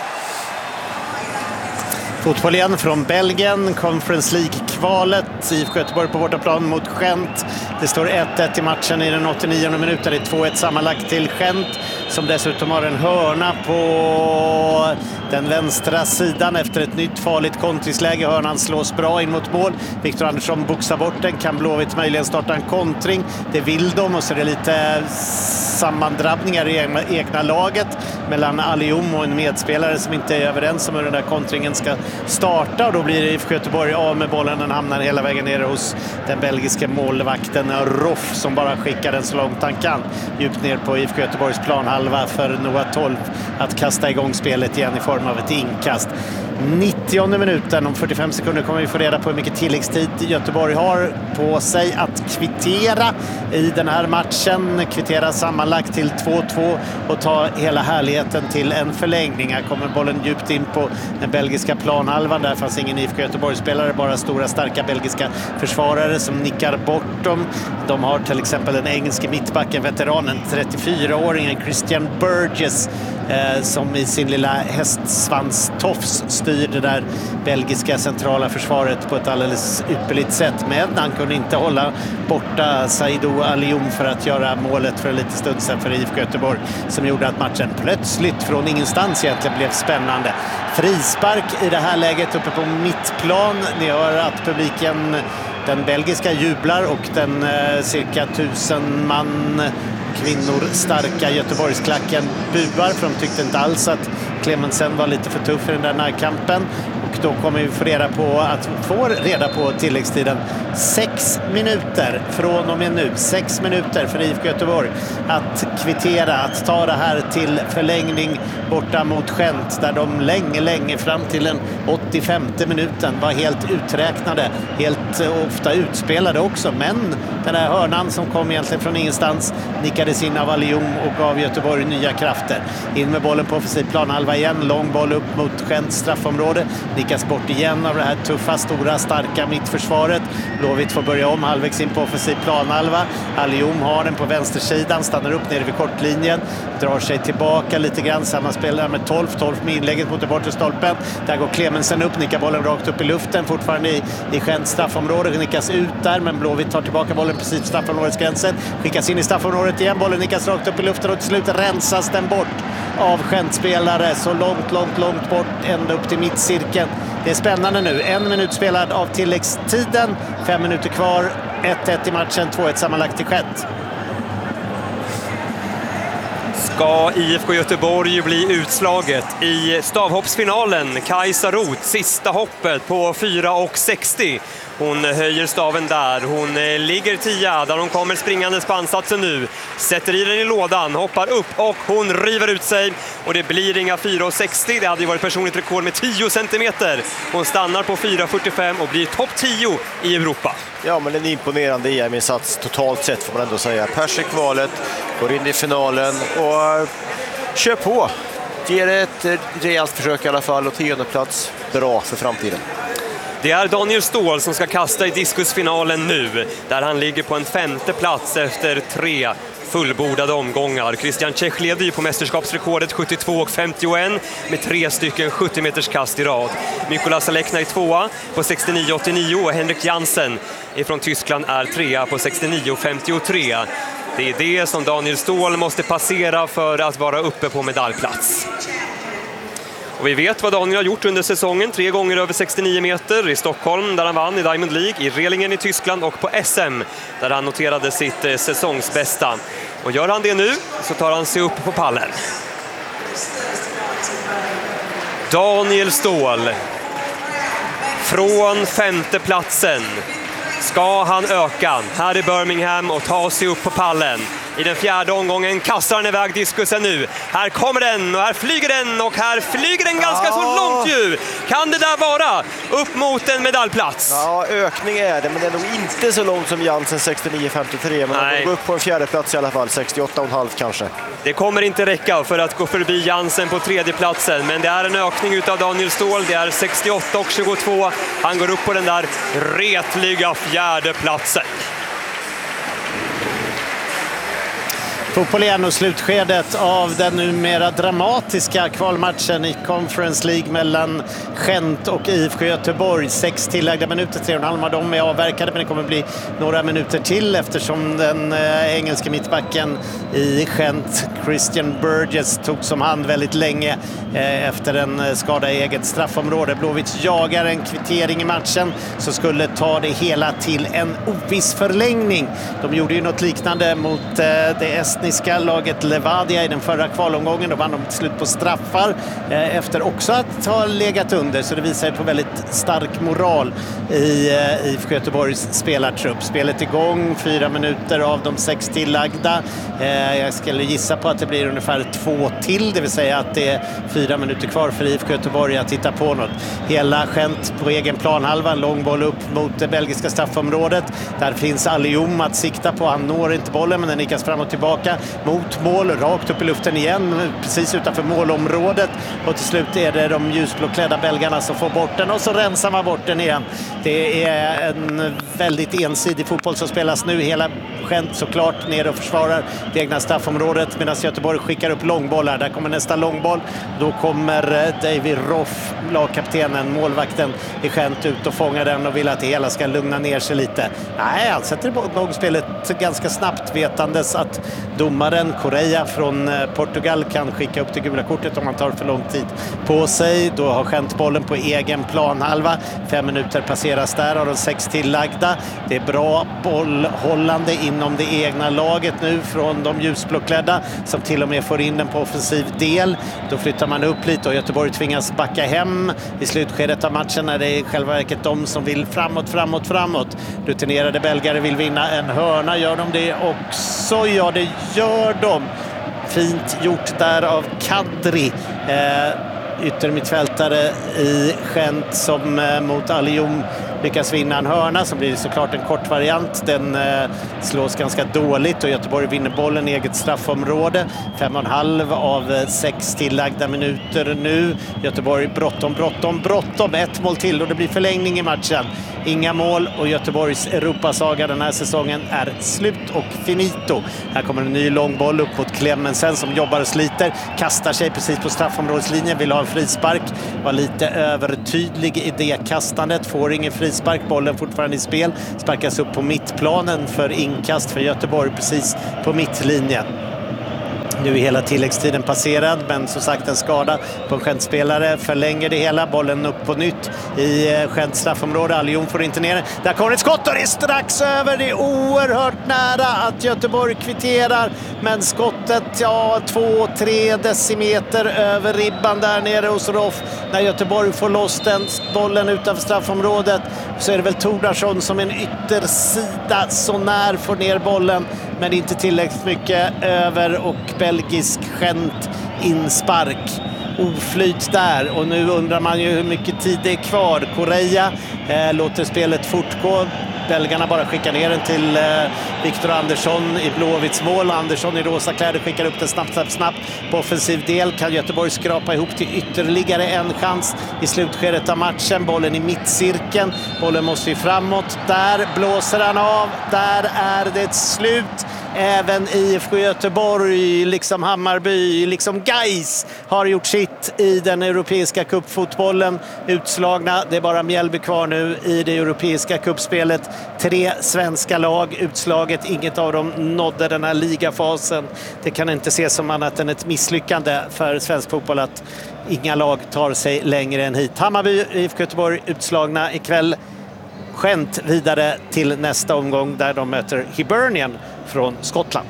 Fotboll igen från Belgien, Conference League-kvalet. IFK Göteborg på bortaplan mot Gent. Det står 1-1 i matchen i den 89 minuten. Det är 2-1 sammanlagt till Gent, som dessutom har en hörna på den vänstra sidan efter ett nytt farligt kontringsläge. Hörnan slås bra in mot mål. Victor Andersson boxar bort den. Kan Blåvitt möjligen starta en kontring? Det vill de, och så är det lite sammandrabbningar i egna laget mellan Alioum och en medspelare som inte är överens om hur den där kontringen ska starta, och då blir IFK Göteborg av med bollen. Den hamnar hela vägen ner hos den belgiska målvakten Roff, som bara skickar den så långt han kan djupt ner på IFK Göteborgs planhalva för Noah 12 att kasta igång spelet igen i form av ett inkast. 90:e minuten, om 45 sekunder kommer vi få reda på hur mycket tilläggstid Göteborg har på sig att kvittera i den här matchen. Kvittera sammanlagt till 2-2 och ta hela härligheten till en förlängning. Här kommer bollen djupt in på den belgiska planhalvan. Där fanns ingen IFK Göteborg-spelare, bara stora starka belgiska försvarare som nickar bort dem. De har till exempel den engelske mittbacken, veteranen, 34-åringen Christian Burgess, som i sin lilla hästsvanstofs styr det där belgiska centrala försvaret på ett alldeles ypperligt sätt. Men han kunde inte hålla borta Saidou Alioum för att göra målet för en liten stund sedan för IFK Göteborg, som gjorde att matchen plötsligt från ingenstans egentligen blev spännande. Frispark i det här läget uppe på mittplan. Ni hör att publiken, den belgiska, jublar, och den cirka 1000 man kvinnor starka Göteborgsklacken buar, för de tyckte inte alls att Clemensen var lite för tuff i den där närkampen. Och då kommer vi få reda på tilläggstiden. 6 minuter från och med nu. 6 minuter för IFK Göteborg att kvittera, att ta det här till förlängning borta mot Gent, där de länge fram till den 85:e minuten var helt uträknade, helt ofta utspelade också, men den här hörnan som kom egentligen från ingenstans nickades in av Alium och gav Göteborg nya krafter. In med bollen på offensiv planhalva igen, lång boll upp mot Gents straffområde, nickas bort igen av det här tuffa, stora, starka mittförsvaret. Blåvitt får börja om halvvägs in på offensiv planhalva. Alium har den på vänstersidan, stannar upp nere vid kortlinjen, drar sig tillbaka lite grann, sammanspelare med 12 med inlägget mot den bortre stolpen. Där går Clemensen upp, nickar bollen rakt upp i luften, fortfarande i Gents straffområde, nickas ut där, men Blåvitt tar tillbaka bollen precis straffområdesgränsen, skickas in i straffområdet igen, bollen nickas rakt upp i luften och till slut rensas den bort av Gent-spelare så långt bort, ända upp till mittcirkeln. Det är spännande nu. 1 minut spelad av tilläggstiden, 5 minuter kvar, 1-1 i matchen, 2-1 sammanlagt till Gent. Ska IFK Göteborg bli utslaget i stavhoppsfinalen? Kajsa Roth, sista hoppet på 4,60. Hon höjer staven där, hon ligger 10 där hon kommer springandes på ansatsen nu. Sätter i den i lådan, hoppar upp och hon river ut sig. Och det blir inga 4,60, det hade ju varit personligt rekord med 10 centimeter. Hon stannar på 4,45 och blir topp 10 i Europa. Ja, men en imponerande EM-insats totalt sett får man ändå säga. Pers i kvalet, går in i finalen och kör på. Ger ett rejält försök i alla fall och 10:e plats. Bra för framtiden. Det är Daniel Ståhl som ska kasta i diskusfinalen nu, där han ligger på en 5:e plats efter 3 fullbordade omgångar. Christian Czech leder ju på mästerskapsrekordet 72,51 med 3 stycken 70-meters kast i rad. Mykola Salekna är 2 på 69,89 och Henrik Jansen från Tyskland är 3 på 69,53. Det är det som Daniel Ståhl måste passera för att vara uppe på medaljplats. Och vi vet vad Daniel har gjort under säsongen. 3 gånger över 69 meter i Stockholm där han vann i Diamond League, i Relingen i Tyskland och på SM där han noterade sitt säsongsbästa. Och gör han det nu så tar han sig upp på pallen. Daniel Ståhl från 5:e platsen. Ska han öka här i Birmingham och ta sig upp på pallen? I den 4:e omgången kastar han iväg diskusen nu. Här kommer den och här flyger den och här flyger den ganska så långt ju. Kan det där vara upp mot en medaljplats? Ja, ökning är det, men det är nog inte så långt som Jansen 69,53. Men han går upp på en 4:e plats i alla fall, 68,5 kanske. Det kommer inte räcka för att gå förbi Jansen på 3:e platsen, men det är en ökning utav Daniel Ståhl. Det är 68,22. Han går upp på den där retliga 4:e platsen. Fotboll igen och slutskedet av den numera dramatiska kvalmatchen i Conference League mellan Gent och IFK Göteborg. 6 tillagda minuter, 3,5 av dem är avverkade, men det kommer bli några minuter till eftersom den engelska mittbacken i Gent, Christian Burgess, tog som hand väldigt länge efter en skada i eget straffområde. Blåvitt jagar en kvittering i matchen så skulle ta det hela till en oviss förlängning. De gjorde ju något liknande mot det estniska laget Levadia i den förra kvalomgången. Då vann de till slut på straffar efter också att ha legat under, så det visar på väldigt stark moral i IFK Göteborgs spelartrupp. Spelet igång, 4 minuter av de 6 tillagda. Jag skulle gissa på att det blir ungefär 2 till, det vill säga att det är 4 minuter kvar för IFK Göteborg att titta på något. Hela Gent på egen planhalva, en lång boll upp mot det belgiska straffområdet. Där finns Alium att sikta på, han når inte bollen men den nickas fram och tillbaka mot mål, rakt upp i luften igen, precis utanför målområdet. Och till slut är det de ljusblåklädda belgarna som får bort den och så rensar man bort den igen. Det är en väldigt ensidig fotboll som spelas nu. Hela Gent såklart ner och försvarar det egna straffområdet medan Göteborg skickar upp långbollar. Där kommer nästa långboll. Då kommer David Roff, lagkaptenen, målvakten i Gent, ut och fångar den och vill att det hela ska lugna ner sig lite. Nej, han sätter igång spelet ganska snabbt vetandes att domaren. Correia från Portugal kan skicka upp det gula kortet om han tar för lång tid på sig. Då har Gent bollen på egen planhalva. 5 minuter passeras där av de 6 tillagda. Det är bra bollhållande inom det egna laget nu från de ljusblåklädda som till och med får in den på offensiv del. Då flyttar man upp lite och Göteborg tvingas backa hem i slutskedet av matchen när det är i själva verket de som vill framåt. Rutinerade belgare vill vinna en hörna. Gör de det också? Ja, det gör de. Fint gjort där av Kadri. Yttermittfältare i Gent som mot Alioum lyckas vinna en hörna, som blir såklart en kort variant. Den slås ganska dåligt och Göteborg vinner bollen i eget straffområde. 5,5 av 6 tillagda minuter nu. Göteborg bråttom. 1 mål till och det blir förlängning i matchen. Inga mål och Göteborgs Europasaga den här säsongen är slut och finito. Här kommer en ny långboll upp mot Clemensen som jobbar och sliter. Kastar sig precis på straffområdeslinjen, vill ha en frispark. Var lite övertydlig i det kastandet. Får ingen frispark, bollen fortfarande i spel. Sparkas upp på mittplanen för inkast för Göteborg precis på mittlinjen. Nu är hela tilläggstiden passerad, men som sagt en skada på en Gent-spelare förlänger det hela. Bollen upp på nytt i Gents straffområde. Alioum får inte ner. Där kommer ett skott och det är strax över. Det är oerhört nära att Göteborg kvitterar. Men skottet, 2-3 decimeter över ribban där nere hos Roff. När Göteborg får loss den bollen utanför straffområdet så är det väl Tordarsson som en yttersida så när får ner bollen. Men inte tillräckligt mycket över och belgisk Gent inspark. Oflyt där och nu undrar man ju hur mycket tid det är kvar. Correia låter spelet fortgå. Belgarna bara skickar ner den till Victor Andersson i Blåvitts mål. Andersson i rosa kläder skickar upp den snabbt på offensiv del. Kan Göteborg skrapa ihop till ytterligare en chans i slutskedet av matchen. Bollen i mittcirkeln. Bollen måste ju framåt. Där blåser han av. Där är det slut. Även IFK Göteborg, liksom Hammarby, liksom Gais har gjort sitt i den europeiska cupfotbollen. Utslagna, det är bara Mjällby kvar nu i det europeiska cupspelet. 3 svenska lag utslaget, inget av dem nådde den här ligafasen. Det kan inte ses som annat än ett misslyckande för svensk fotboll att inga lag tar sig längre än hit. Hammarby, IFK Göteborg utslagna ikväll. Gent vidare till nästa omgång där de möter Hibernian från Skottland.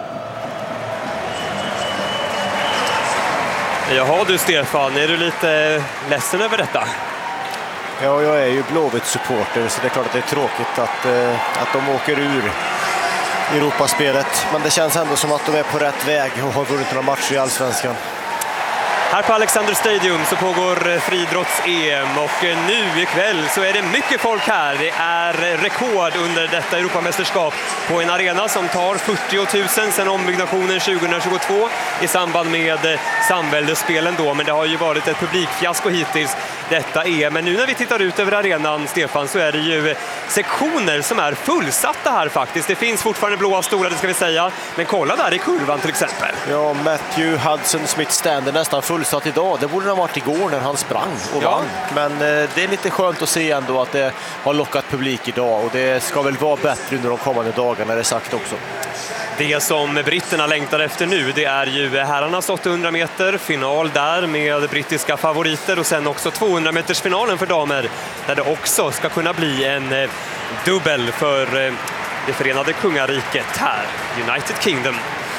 Jaha du Stefan, är du lite ledsen över detta? Ja, jag är ju Blåvitt-supporter så det är klart att det är tråkigt att de åker ur Europaspelet. Men det känns ändå som att de är på rätt väg och har vunnit några matcher i Allsvenskan. Här på Alexander Stadium så pågår friidrotts-EM och nu ikväll så är det mycket folk här. Det är rekord under detta Europamästerskap på en arena som tar 40 000 sedan ombyggnationen 2022 i samband med samväldesspelen då. Men det har ju varit ett publikfiasko hittills detta EM. Men nu när vi tittar ut över arenan, Stefan, så är det ju sektioner som är fullsatta här faktiskt. Det finns fortfarande blåa stolar, det ska vi säga. Men kolla där i kurvan till exempel. Ja, Matthew Hudson Smith stand är nästan fullsatt idag. Det borde ha varit igår när han sprang och vann. Men det är lite skönt att se ändå att det har lockat publik idag. Och det ska väl vara bättre under de kommande dagarna, det är sagt också. Det som britterna längtar efter nu, det är ju herrarnas 800 meter final där med brittiska favoriter och sen också 200 meters finalen för damer där det också ska kunna bli en dubbel för det förenade kungariket här, United Kingdom.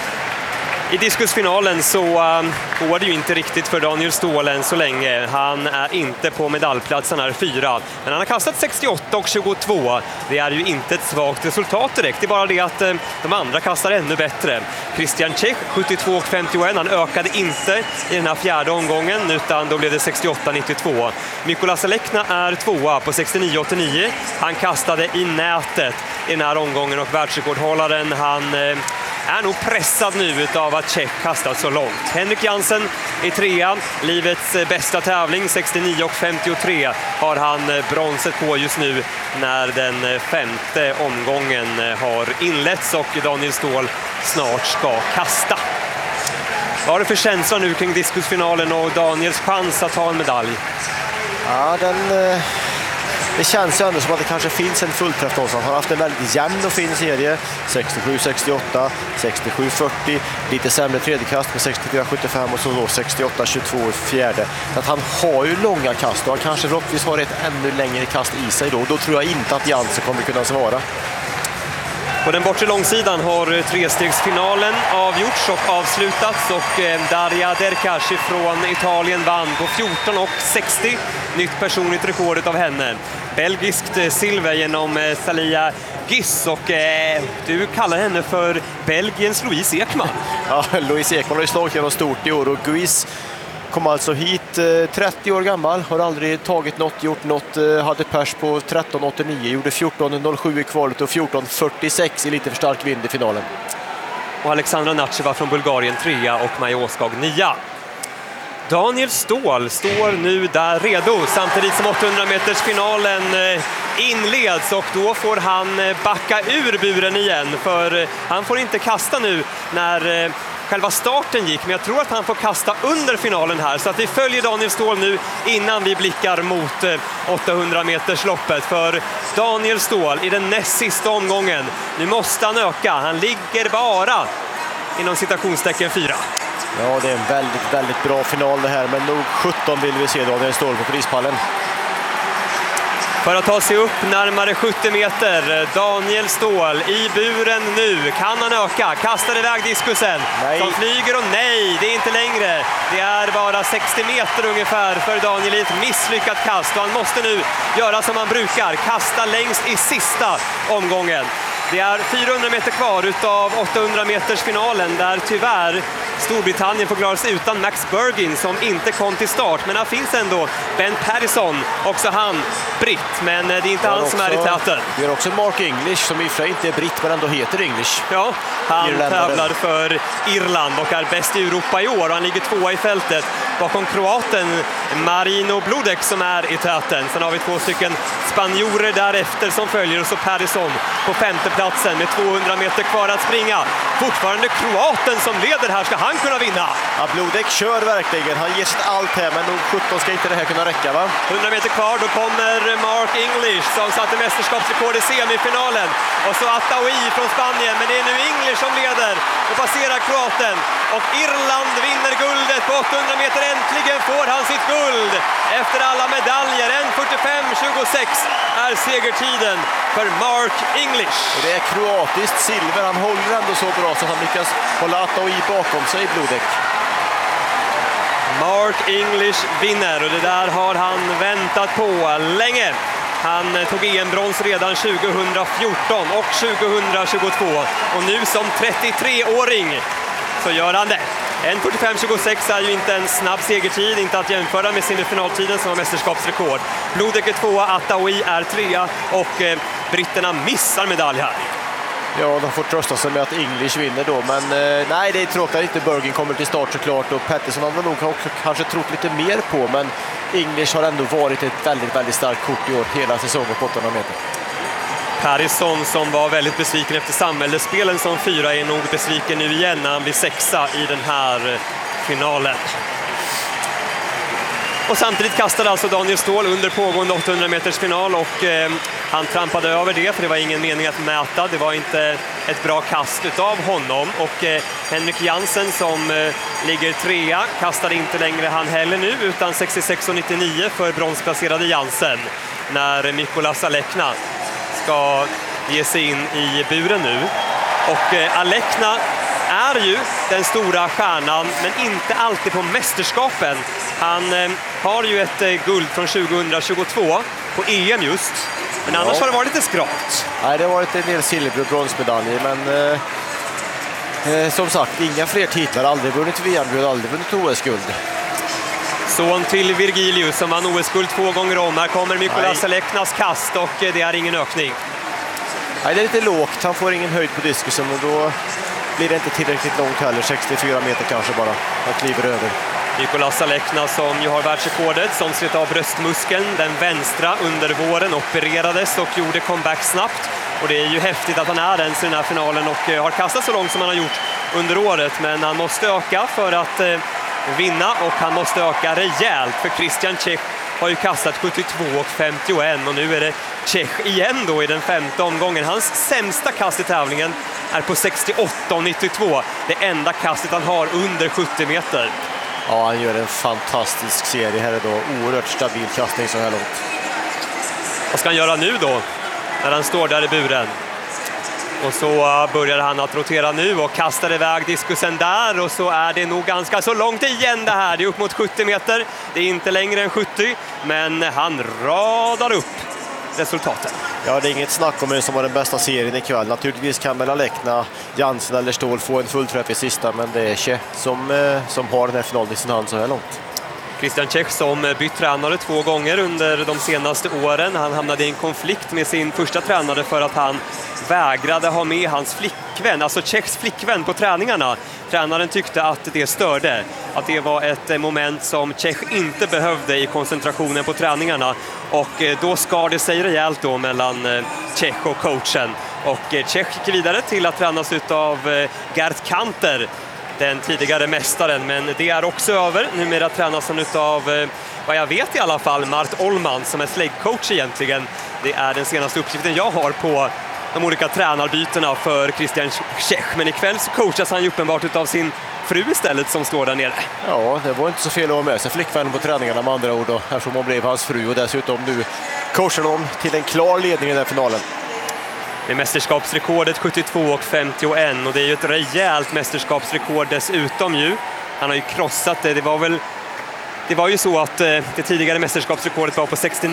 I diskusfinalen så går det ju inte riktigt för Daniel Ståhl än så länge. Han är inte på medaljplats, han är 4. Men han har kastat 68 och 22. Det är ju inte ett svagt resultat direkt. Det är bara det att de andra kastar ännu bättre. Christian Čech 72 och 51. Han ökade inte i den här fjärde omgången utan då blev det 68-92. Mikola Selekna är 2 på 69-89. Han kastade i nätet i den här omgången och världsrekordhållaren han är nog pressad nu av att Čech kastat så långt. Henrik Jansen är 3, livets bästa tävling, 69 och 53 har han bronset på just nu när den 5:e omgången har inletts och Daniel Ståhl snart ska kasta. Vad har du för känsla nu kring diskusfinalen och Daniels chans att ta en medalj? Ja, det känns ju ändå som att det kanske finns en fullträff någonstans. Han har haft en väldigt jämn och fin serie. 67-68, 67-40, lite sämre tredjekast med 64-75 och så då 68-22 i fjärde. Så att han har ju långa kast och han kanske förhoppningsvis har ett ännu längre kast i sig då. Då tror jag inte att Jansen kommer kunna svara. På den bortre långsidan har trestegsfinalen avgjorts och avslutats och Daria Derkash från Italien vann på 14,60. Nytt personligt rekord av henne. Belgiskt silver genom Salia Giss och du kallar henne för Belgiens Louise Ekman. Ja, Louise Ekman har ju slagit genom stort i år och Guis kom alltså hit 30 år gammal, har aldrig tagit något, gjort något, hade pers på 13,89, gjorde 14,07 i kvalet och 14,46 i lite för stark vind i finalen. Och Alexandra Natcheva från Bulgarien 3 och Maja Åskog 9. Daniel Ståhl står nu där redo samtidigt som 800-metersfinalen inleds och då får han backa ur buren igen för han får inte kasta nu när själva starten gick, men jag tror att han får kasta under finalen här så att vi följer Daniel Ståhl nu innan vi blickar mot 800-metersloppet för Daniel Ståhl i den näst sista omgången. Nu måste han öka, han ligger bara inom citationstecken 4. Ja, det är en väldigt, väldigt bra final det här, men nog 17 vill vi se Daniel Ståhl på prispallen. För att ta sig upp närmare 70 meter, Daniel Ståhl i buren nu. Kan han öka? Kastar iväg diskusen. Nej. Som flyger och nej, det är inte längre. Det är bara 60 meter ungefär för Daniel i ett misslyckat kast. Och han måste nu göra som han brukar, kasta längst i sista omgången. Det är 400 meter kvar utav 800 meters finalen där tyvärr Storbritannien får klara sig utan Max Bergin som inte kom till start. Men här finns ändå Ben Pattison, också han britt, men det är inte han som är i täten. Det är också Mark English som i och för sig inte är britt men ändå heter English. Ja, han Irländare. tävlar för Irland och är bäst i Europa i år och han ligger 2 i fältet bakom kroaten Marino Bludek som är i täten. Sen har vi 2 stycken spanjorer därefter som följer och så Pattison på 5:e platsen med 200 meter kvar att springa. Fortfarande kroaten som leder här, ska han kunna vinna? Ja, Bludek kör verkligen, han ger sitt allt här men nog 17 ska inte det här kunna räcka va? 100 meter kvar, då kommer Mark English som satte mästerskapsrekord i semifinalen. Och så Attaoui från Spanien, men det är nu English som leder och passerar kroaten. Och Irland vinner guldet på 800 meter, äntligen får han sitt guld. Efter alla medaljer, 1:45.26 är segertiden för Mark English. Och det är kroatiskt silver, han håller ändå så bra så att han lyckas hålla Attaoui bakom sig i Bludek. Mark English vinner och det där har han väntat på länge. Han tog EM-brons redan 2014 och 2022 och nu som 33-åring så gör han det. 1:45.26 är ju inte en snabb segertid, inte att jämföra med semifinaltiden som var mästerskapsrekord. Bludek är 2, Attaoui är 3 och britterna missar medalj här. Ja, de får trösta sig med att English vinner då, men nej, det är tråkigt att inte Bergin kommer till start såklart och Pattison har nog också kanske trott lite mer på, men English har ändå varit ett väldigt, väldigt starkt kort i år hela säsongen på 800 meter. Pattison som var väldigt besviken efter samhällsspelen som 4 är nog besviken nu igen när han blir 6 i den här finalen. Och samtidigt kastade alltså Daniel Ståhl under pågående 800 meters final och han trampade över det för det var ingen mening att mäta. Det var inte ett bra kast utav honom och Henrik Jansen som ligger 3 kastade inte längre han heller nu utan 66,99 för bronsplacerade Jansen när Mikolas Alekna ska ge sig in i buren nu. Och Alekna är ju den stora stjärnan men inte alltid på mästerskapen. Han har ju ett guld från 2022 på EM just. Men annars har det varit lite skralt. Nej, det har varit en del silver- och bronsmedaljer men som sagt, inga fler titlar, aldrig vunnit VM-guld, aldrig vunnit OS-guld. Son till Virgilius som vann OS-guld 2 gånger om. Här kommer Mikolas Aleknas kast och det är ingen ökning. Nej, det är lite lågt, han får ingen höjd på diskusen och då blir det inte tillräckligt långt heller, 64 meter kanske bara, han kliver över. Mikolas Alekna som ju har världsrekordet, som slet av bröstmuskeln, den vänstra under våren, opererades och gjorde comeback snabbt. Och det är ju häftigt att han är ens i den här finalen och har kastat så långt som han har gjort under året. Men han måste öka för att vinna och han måste öka rejält för Christian Čech har ju kastat 72,51 och nu är det Čech igen då i den 5:e omgången. Hans sämsta kast i tävlingen är på 68,92. Det enda kastet han har under 70 meter. Ja, han gör en fantastisk serie här idag. Oerhört stabil kastning så här långt. Vad ska han göra nu då när han står där i buren? Och så börjar han att rotera nu och kastar iväg diskusen där och så är det nog ganska så långt igen det här. Det är upp mot 70 meter. Det är inte längre än 70, men han radar upp resultaten. Ja, det är inget snack om vem som var den bästa serien ikväll. Naturligtvis kan väl Alekna, Jansen eller Ståhl få en fullträff i sista, men det är Čech som har den här finalen i sin hand så här långt. Christian Čech som bytt tränare 2 gånger under de senaste åren. Han hamnade i en konflikt med sin första tränare för att han vägrade ha med hans flickvän, alltså Čechs flickvän på träningarna. Tränaren tyckte att det störde, att det var ett moment som Čech inte behövde i koncentrationen på träningarna. Och då skar det sig rejält då mellan Čech och coachen. Och Čech gick vidare till att tränas av Gert Kanter, den tidigare mästaren, men det är också över. Numera tränas han av, vad jag vet i alla fall, Mart Ollman som är släggcoach egentligen. Det är den senaste uppgiften jag har på de olika tränarbytena för Christian Čech. Men ikväll så coachas han ju uppenbart av sin fru istället som står där nere. Ja, det var inte så fel att ha med sig flickvännen på träningarna med andra ord då, eftersom hon blev hans fru och dessutom nu coachar de till en klar ledning i den här finalen. Det är mästerskapsrekordet 72,51 och det är ju ett rejält mästerskapsrekord dessutom ju. Han har ju krossat det. Det var ju så att det tidigare mästerskapsrekordet var på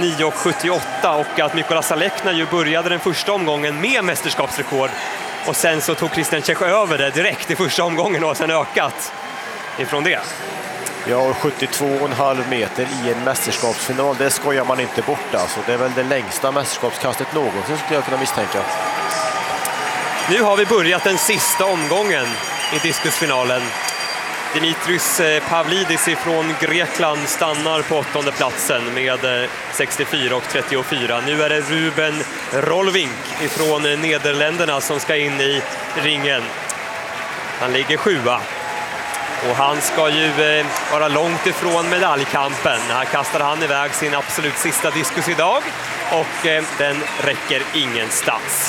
69,78 och att Mykolas Alekna ju började den första omgången med mästerskapsrekord. Och sen så tog Christian Čech över det direkt i första omgången och sen ökat ifrån det. Ja, 72,5 meter i en mästerskapsfinal, det skojar man inte bort alltså. Det är väl det längsta mästerskapskastet någonsin skulle jag kunna misstänka. Nu har vi börjat den sista omgången i diskusfinalen. Dimitris Pavlidis ifrån Grekland stannar på 8:e platsen med 64,34. Nu är det Ruben Rolvink ifrån Nederländerna som ska in i ringen. Han ligger 7:a. Och han ska ju vara långt ifrån medaljkampen. Här kastar han iväg sin absolut sista diskus idag och den räcker ingenstans.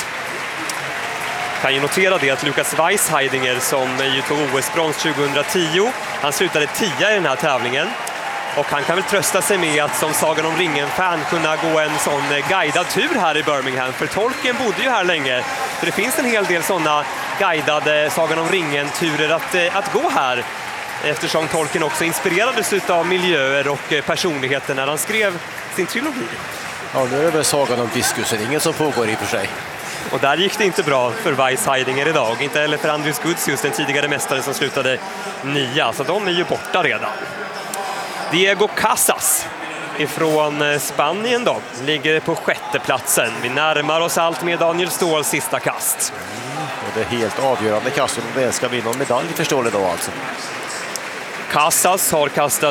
Kan ju notera det att Lukas Weisheidinger som ju tog OS-brons 2010, han slutade 10 i den här tävlingen. Och han kan väl trösta sig med att som Sagan om ringen-fan kunna gå en sån guidad tur här i Birmingham. För Tolkien bodde ju här länge. Så det finns en hel del sådana guidade Sagan om ringen-turer att gå här. Eftersom Tolkien också inspirerades av miljöer och personligheter när han skrev sin trilogi. Ja, nu är det väl Sagan om diskusen, som pågår i och för sig. Och där gick det inte bra för Weisheidinger idag. Inte heller för Andrius Gudsius, den tidigare mästaren som slutade 9. Så de är ju borta redan. Diego Casas ifrån Spanien då ligger på 6:e platsen. Vi närmar oss allt med Daniel Ståhls sista kast. Och det är helt avgörande kast om det ska bli någon medalj, förstår det då alltså. Casas har kastat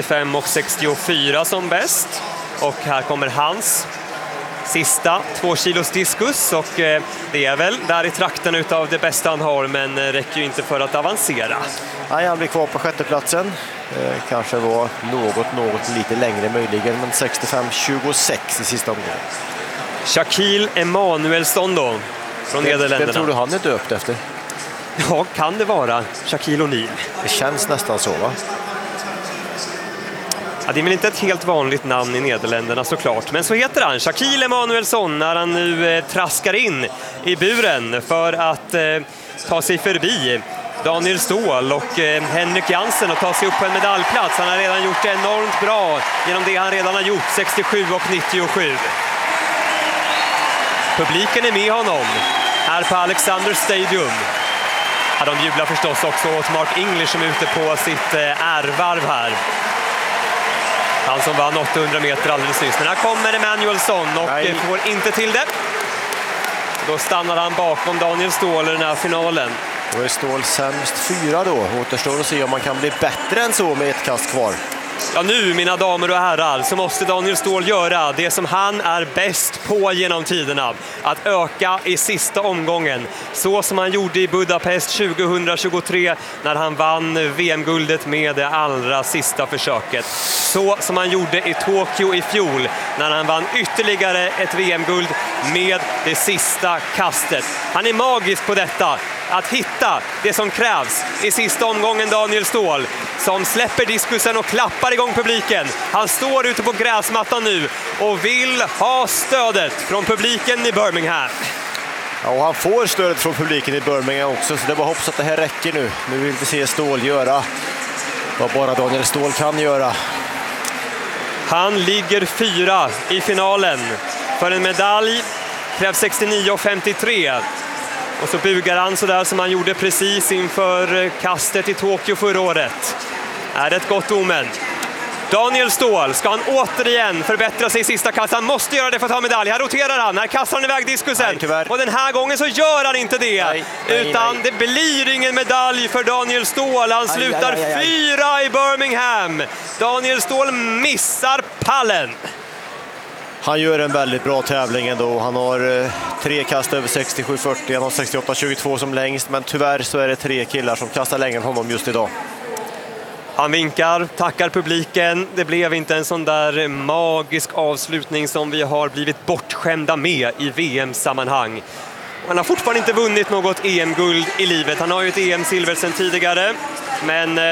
65,64 som bäst. Och här kommer hans sista 2 kilos diskus och det är väl där i trakten utav det bästa han har, men räcker ju inte för att avancera. Nej, han blir kvar på 6:e platsen. Kanske var något lite längre möjligen, men 65,26 i sista omgången. Shaquille Emanuelsson då, från Nederländerna. Vem tror du han är döpt efter? Ja, kan det vara Shaquille O'Neal? Det känns nästan så, va? Ja, det är väl inte ett helt vanligt namn i Nederländerna såklart, men så heter han. Shaquille Emanuelsson när han nu traskar in i buren för att ta sig förbi Daniel Ståhl och Henrik Jansen och ta sig upp på en medaljplats. Han har redan gjort det enormt bra genom det han redan har gjort, 67,97. Publiken är med honom här på Alexander Stadium. Ja, de jublar förstås också åt Mark English som är ute på sitt ärvarv här. Han som vann 800 meter alldeles nyss. Men här kommer Emanuelsson och får inte till det. Då stannar han bakom Daniel Ståhl i den här finalen. Då är Ståhl sämst 4 då. Återstår att se om man kan bli bättre än så med ett kast kvar. Ja, nu mina damer och herrar så måste Daniel Ståhl göra det som han är bäst på genom tiderna. Att öka i sista omgången. Så som han gjorde i Budapest 2023 när han vann VM-guldet med det allra sista försöket. Så som han gjorde i Tokyo i fjol när han vann ytterligare ett VM-guld med det sista kastet. Han är magisk på detta. Att hitta det som krävs i sista omgången, Daniel Ståhl, som släpper diskusen och klappar igång publiken. Han står ute på gräsmattan nu och vill ha stödet från publiken i Birmingham. Ja, och han får stödet från publiken i Birmingham också, så det bara hoppas att det här räcker nu. Nu vill vi se Ståhl göra vad bara Daniel Ståhl kan göra. Han ligger 4 i finalen. För en medalj krävs 69,53. Och så bugar han så där som han gjorde precis inför kastet i Tokyo förra året. Är det ett gott omen? Daniel Ståhl, ska han återigen förbättra sig i sista kast? Han måste göra det för att ta medalj. Här roterar han, här kastar han iväg diskusen. Nej, och den här gången så gör han inte det. Utan det blir ingen medalj för Daniel Ståhl. Han slutar 4 i Birmingham. Daniel Ståhl missar pallen. Han gör en väldigt bra tävling ändå. Han har 3 kast över 67,40. Han har 68,22 som längst. Men tyvärr så är det 3 killar som kastar längre än honom just idag. Han vinkar, tackar publiken. Det blev inte en sån där magisk avslutning som vi har blivit bortskämda med i VM-sammanhang. Han har fortfarande inte vunnit något EM-guld i livet. Han har ju ett EM-silver sedan tidigare. Men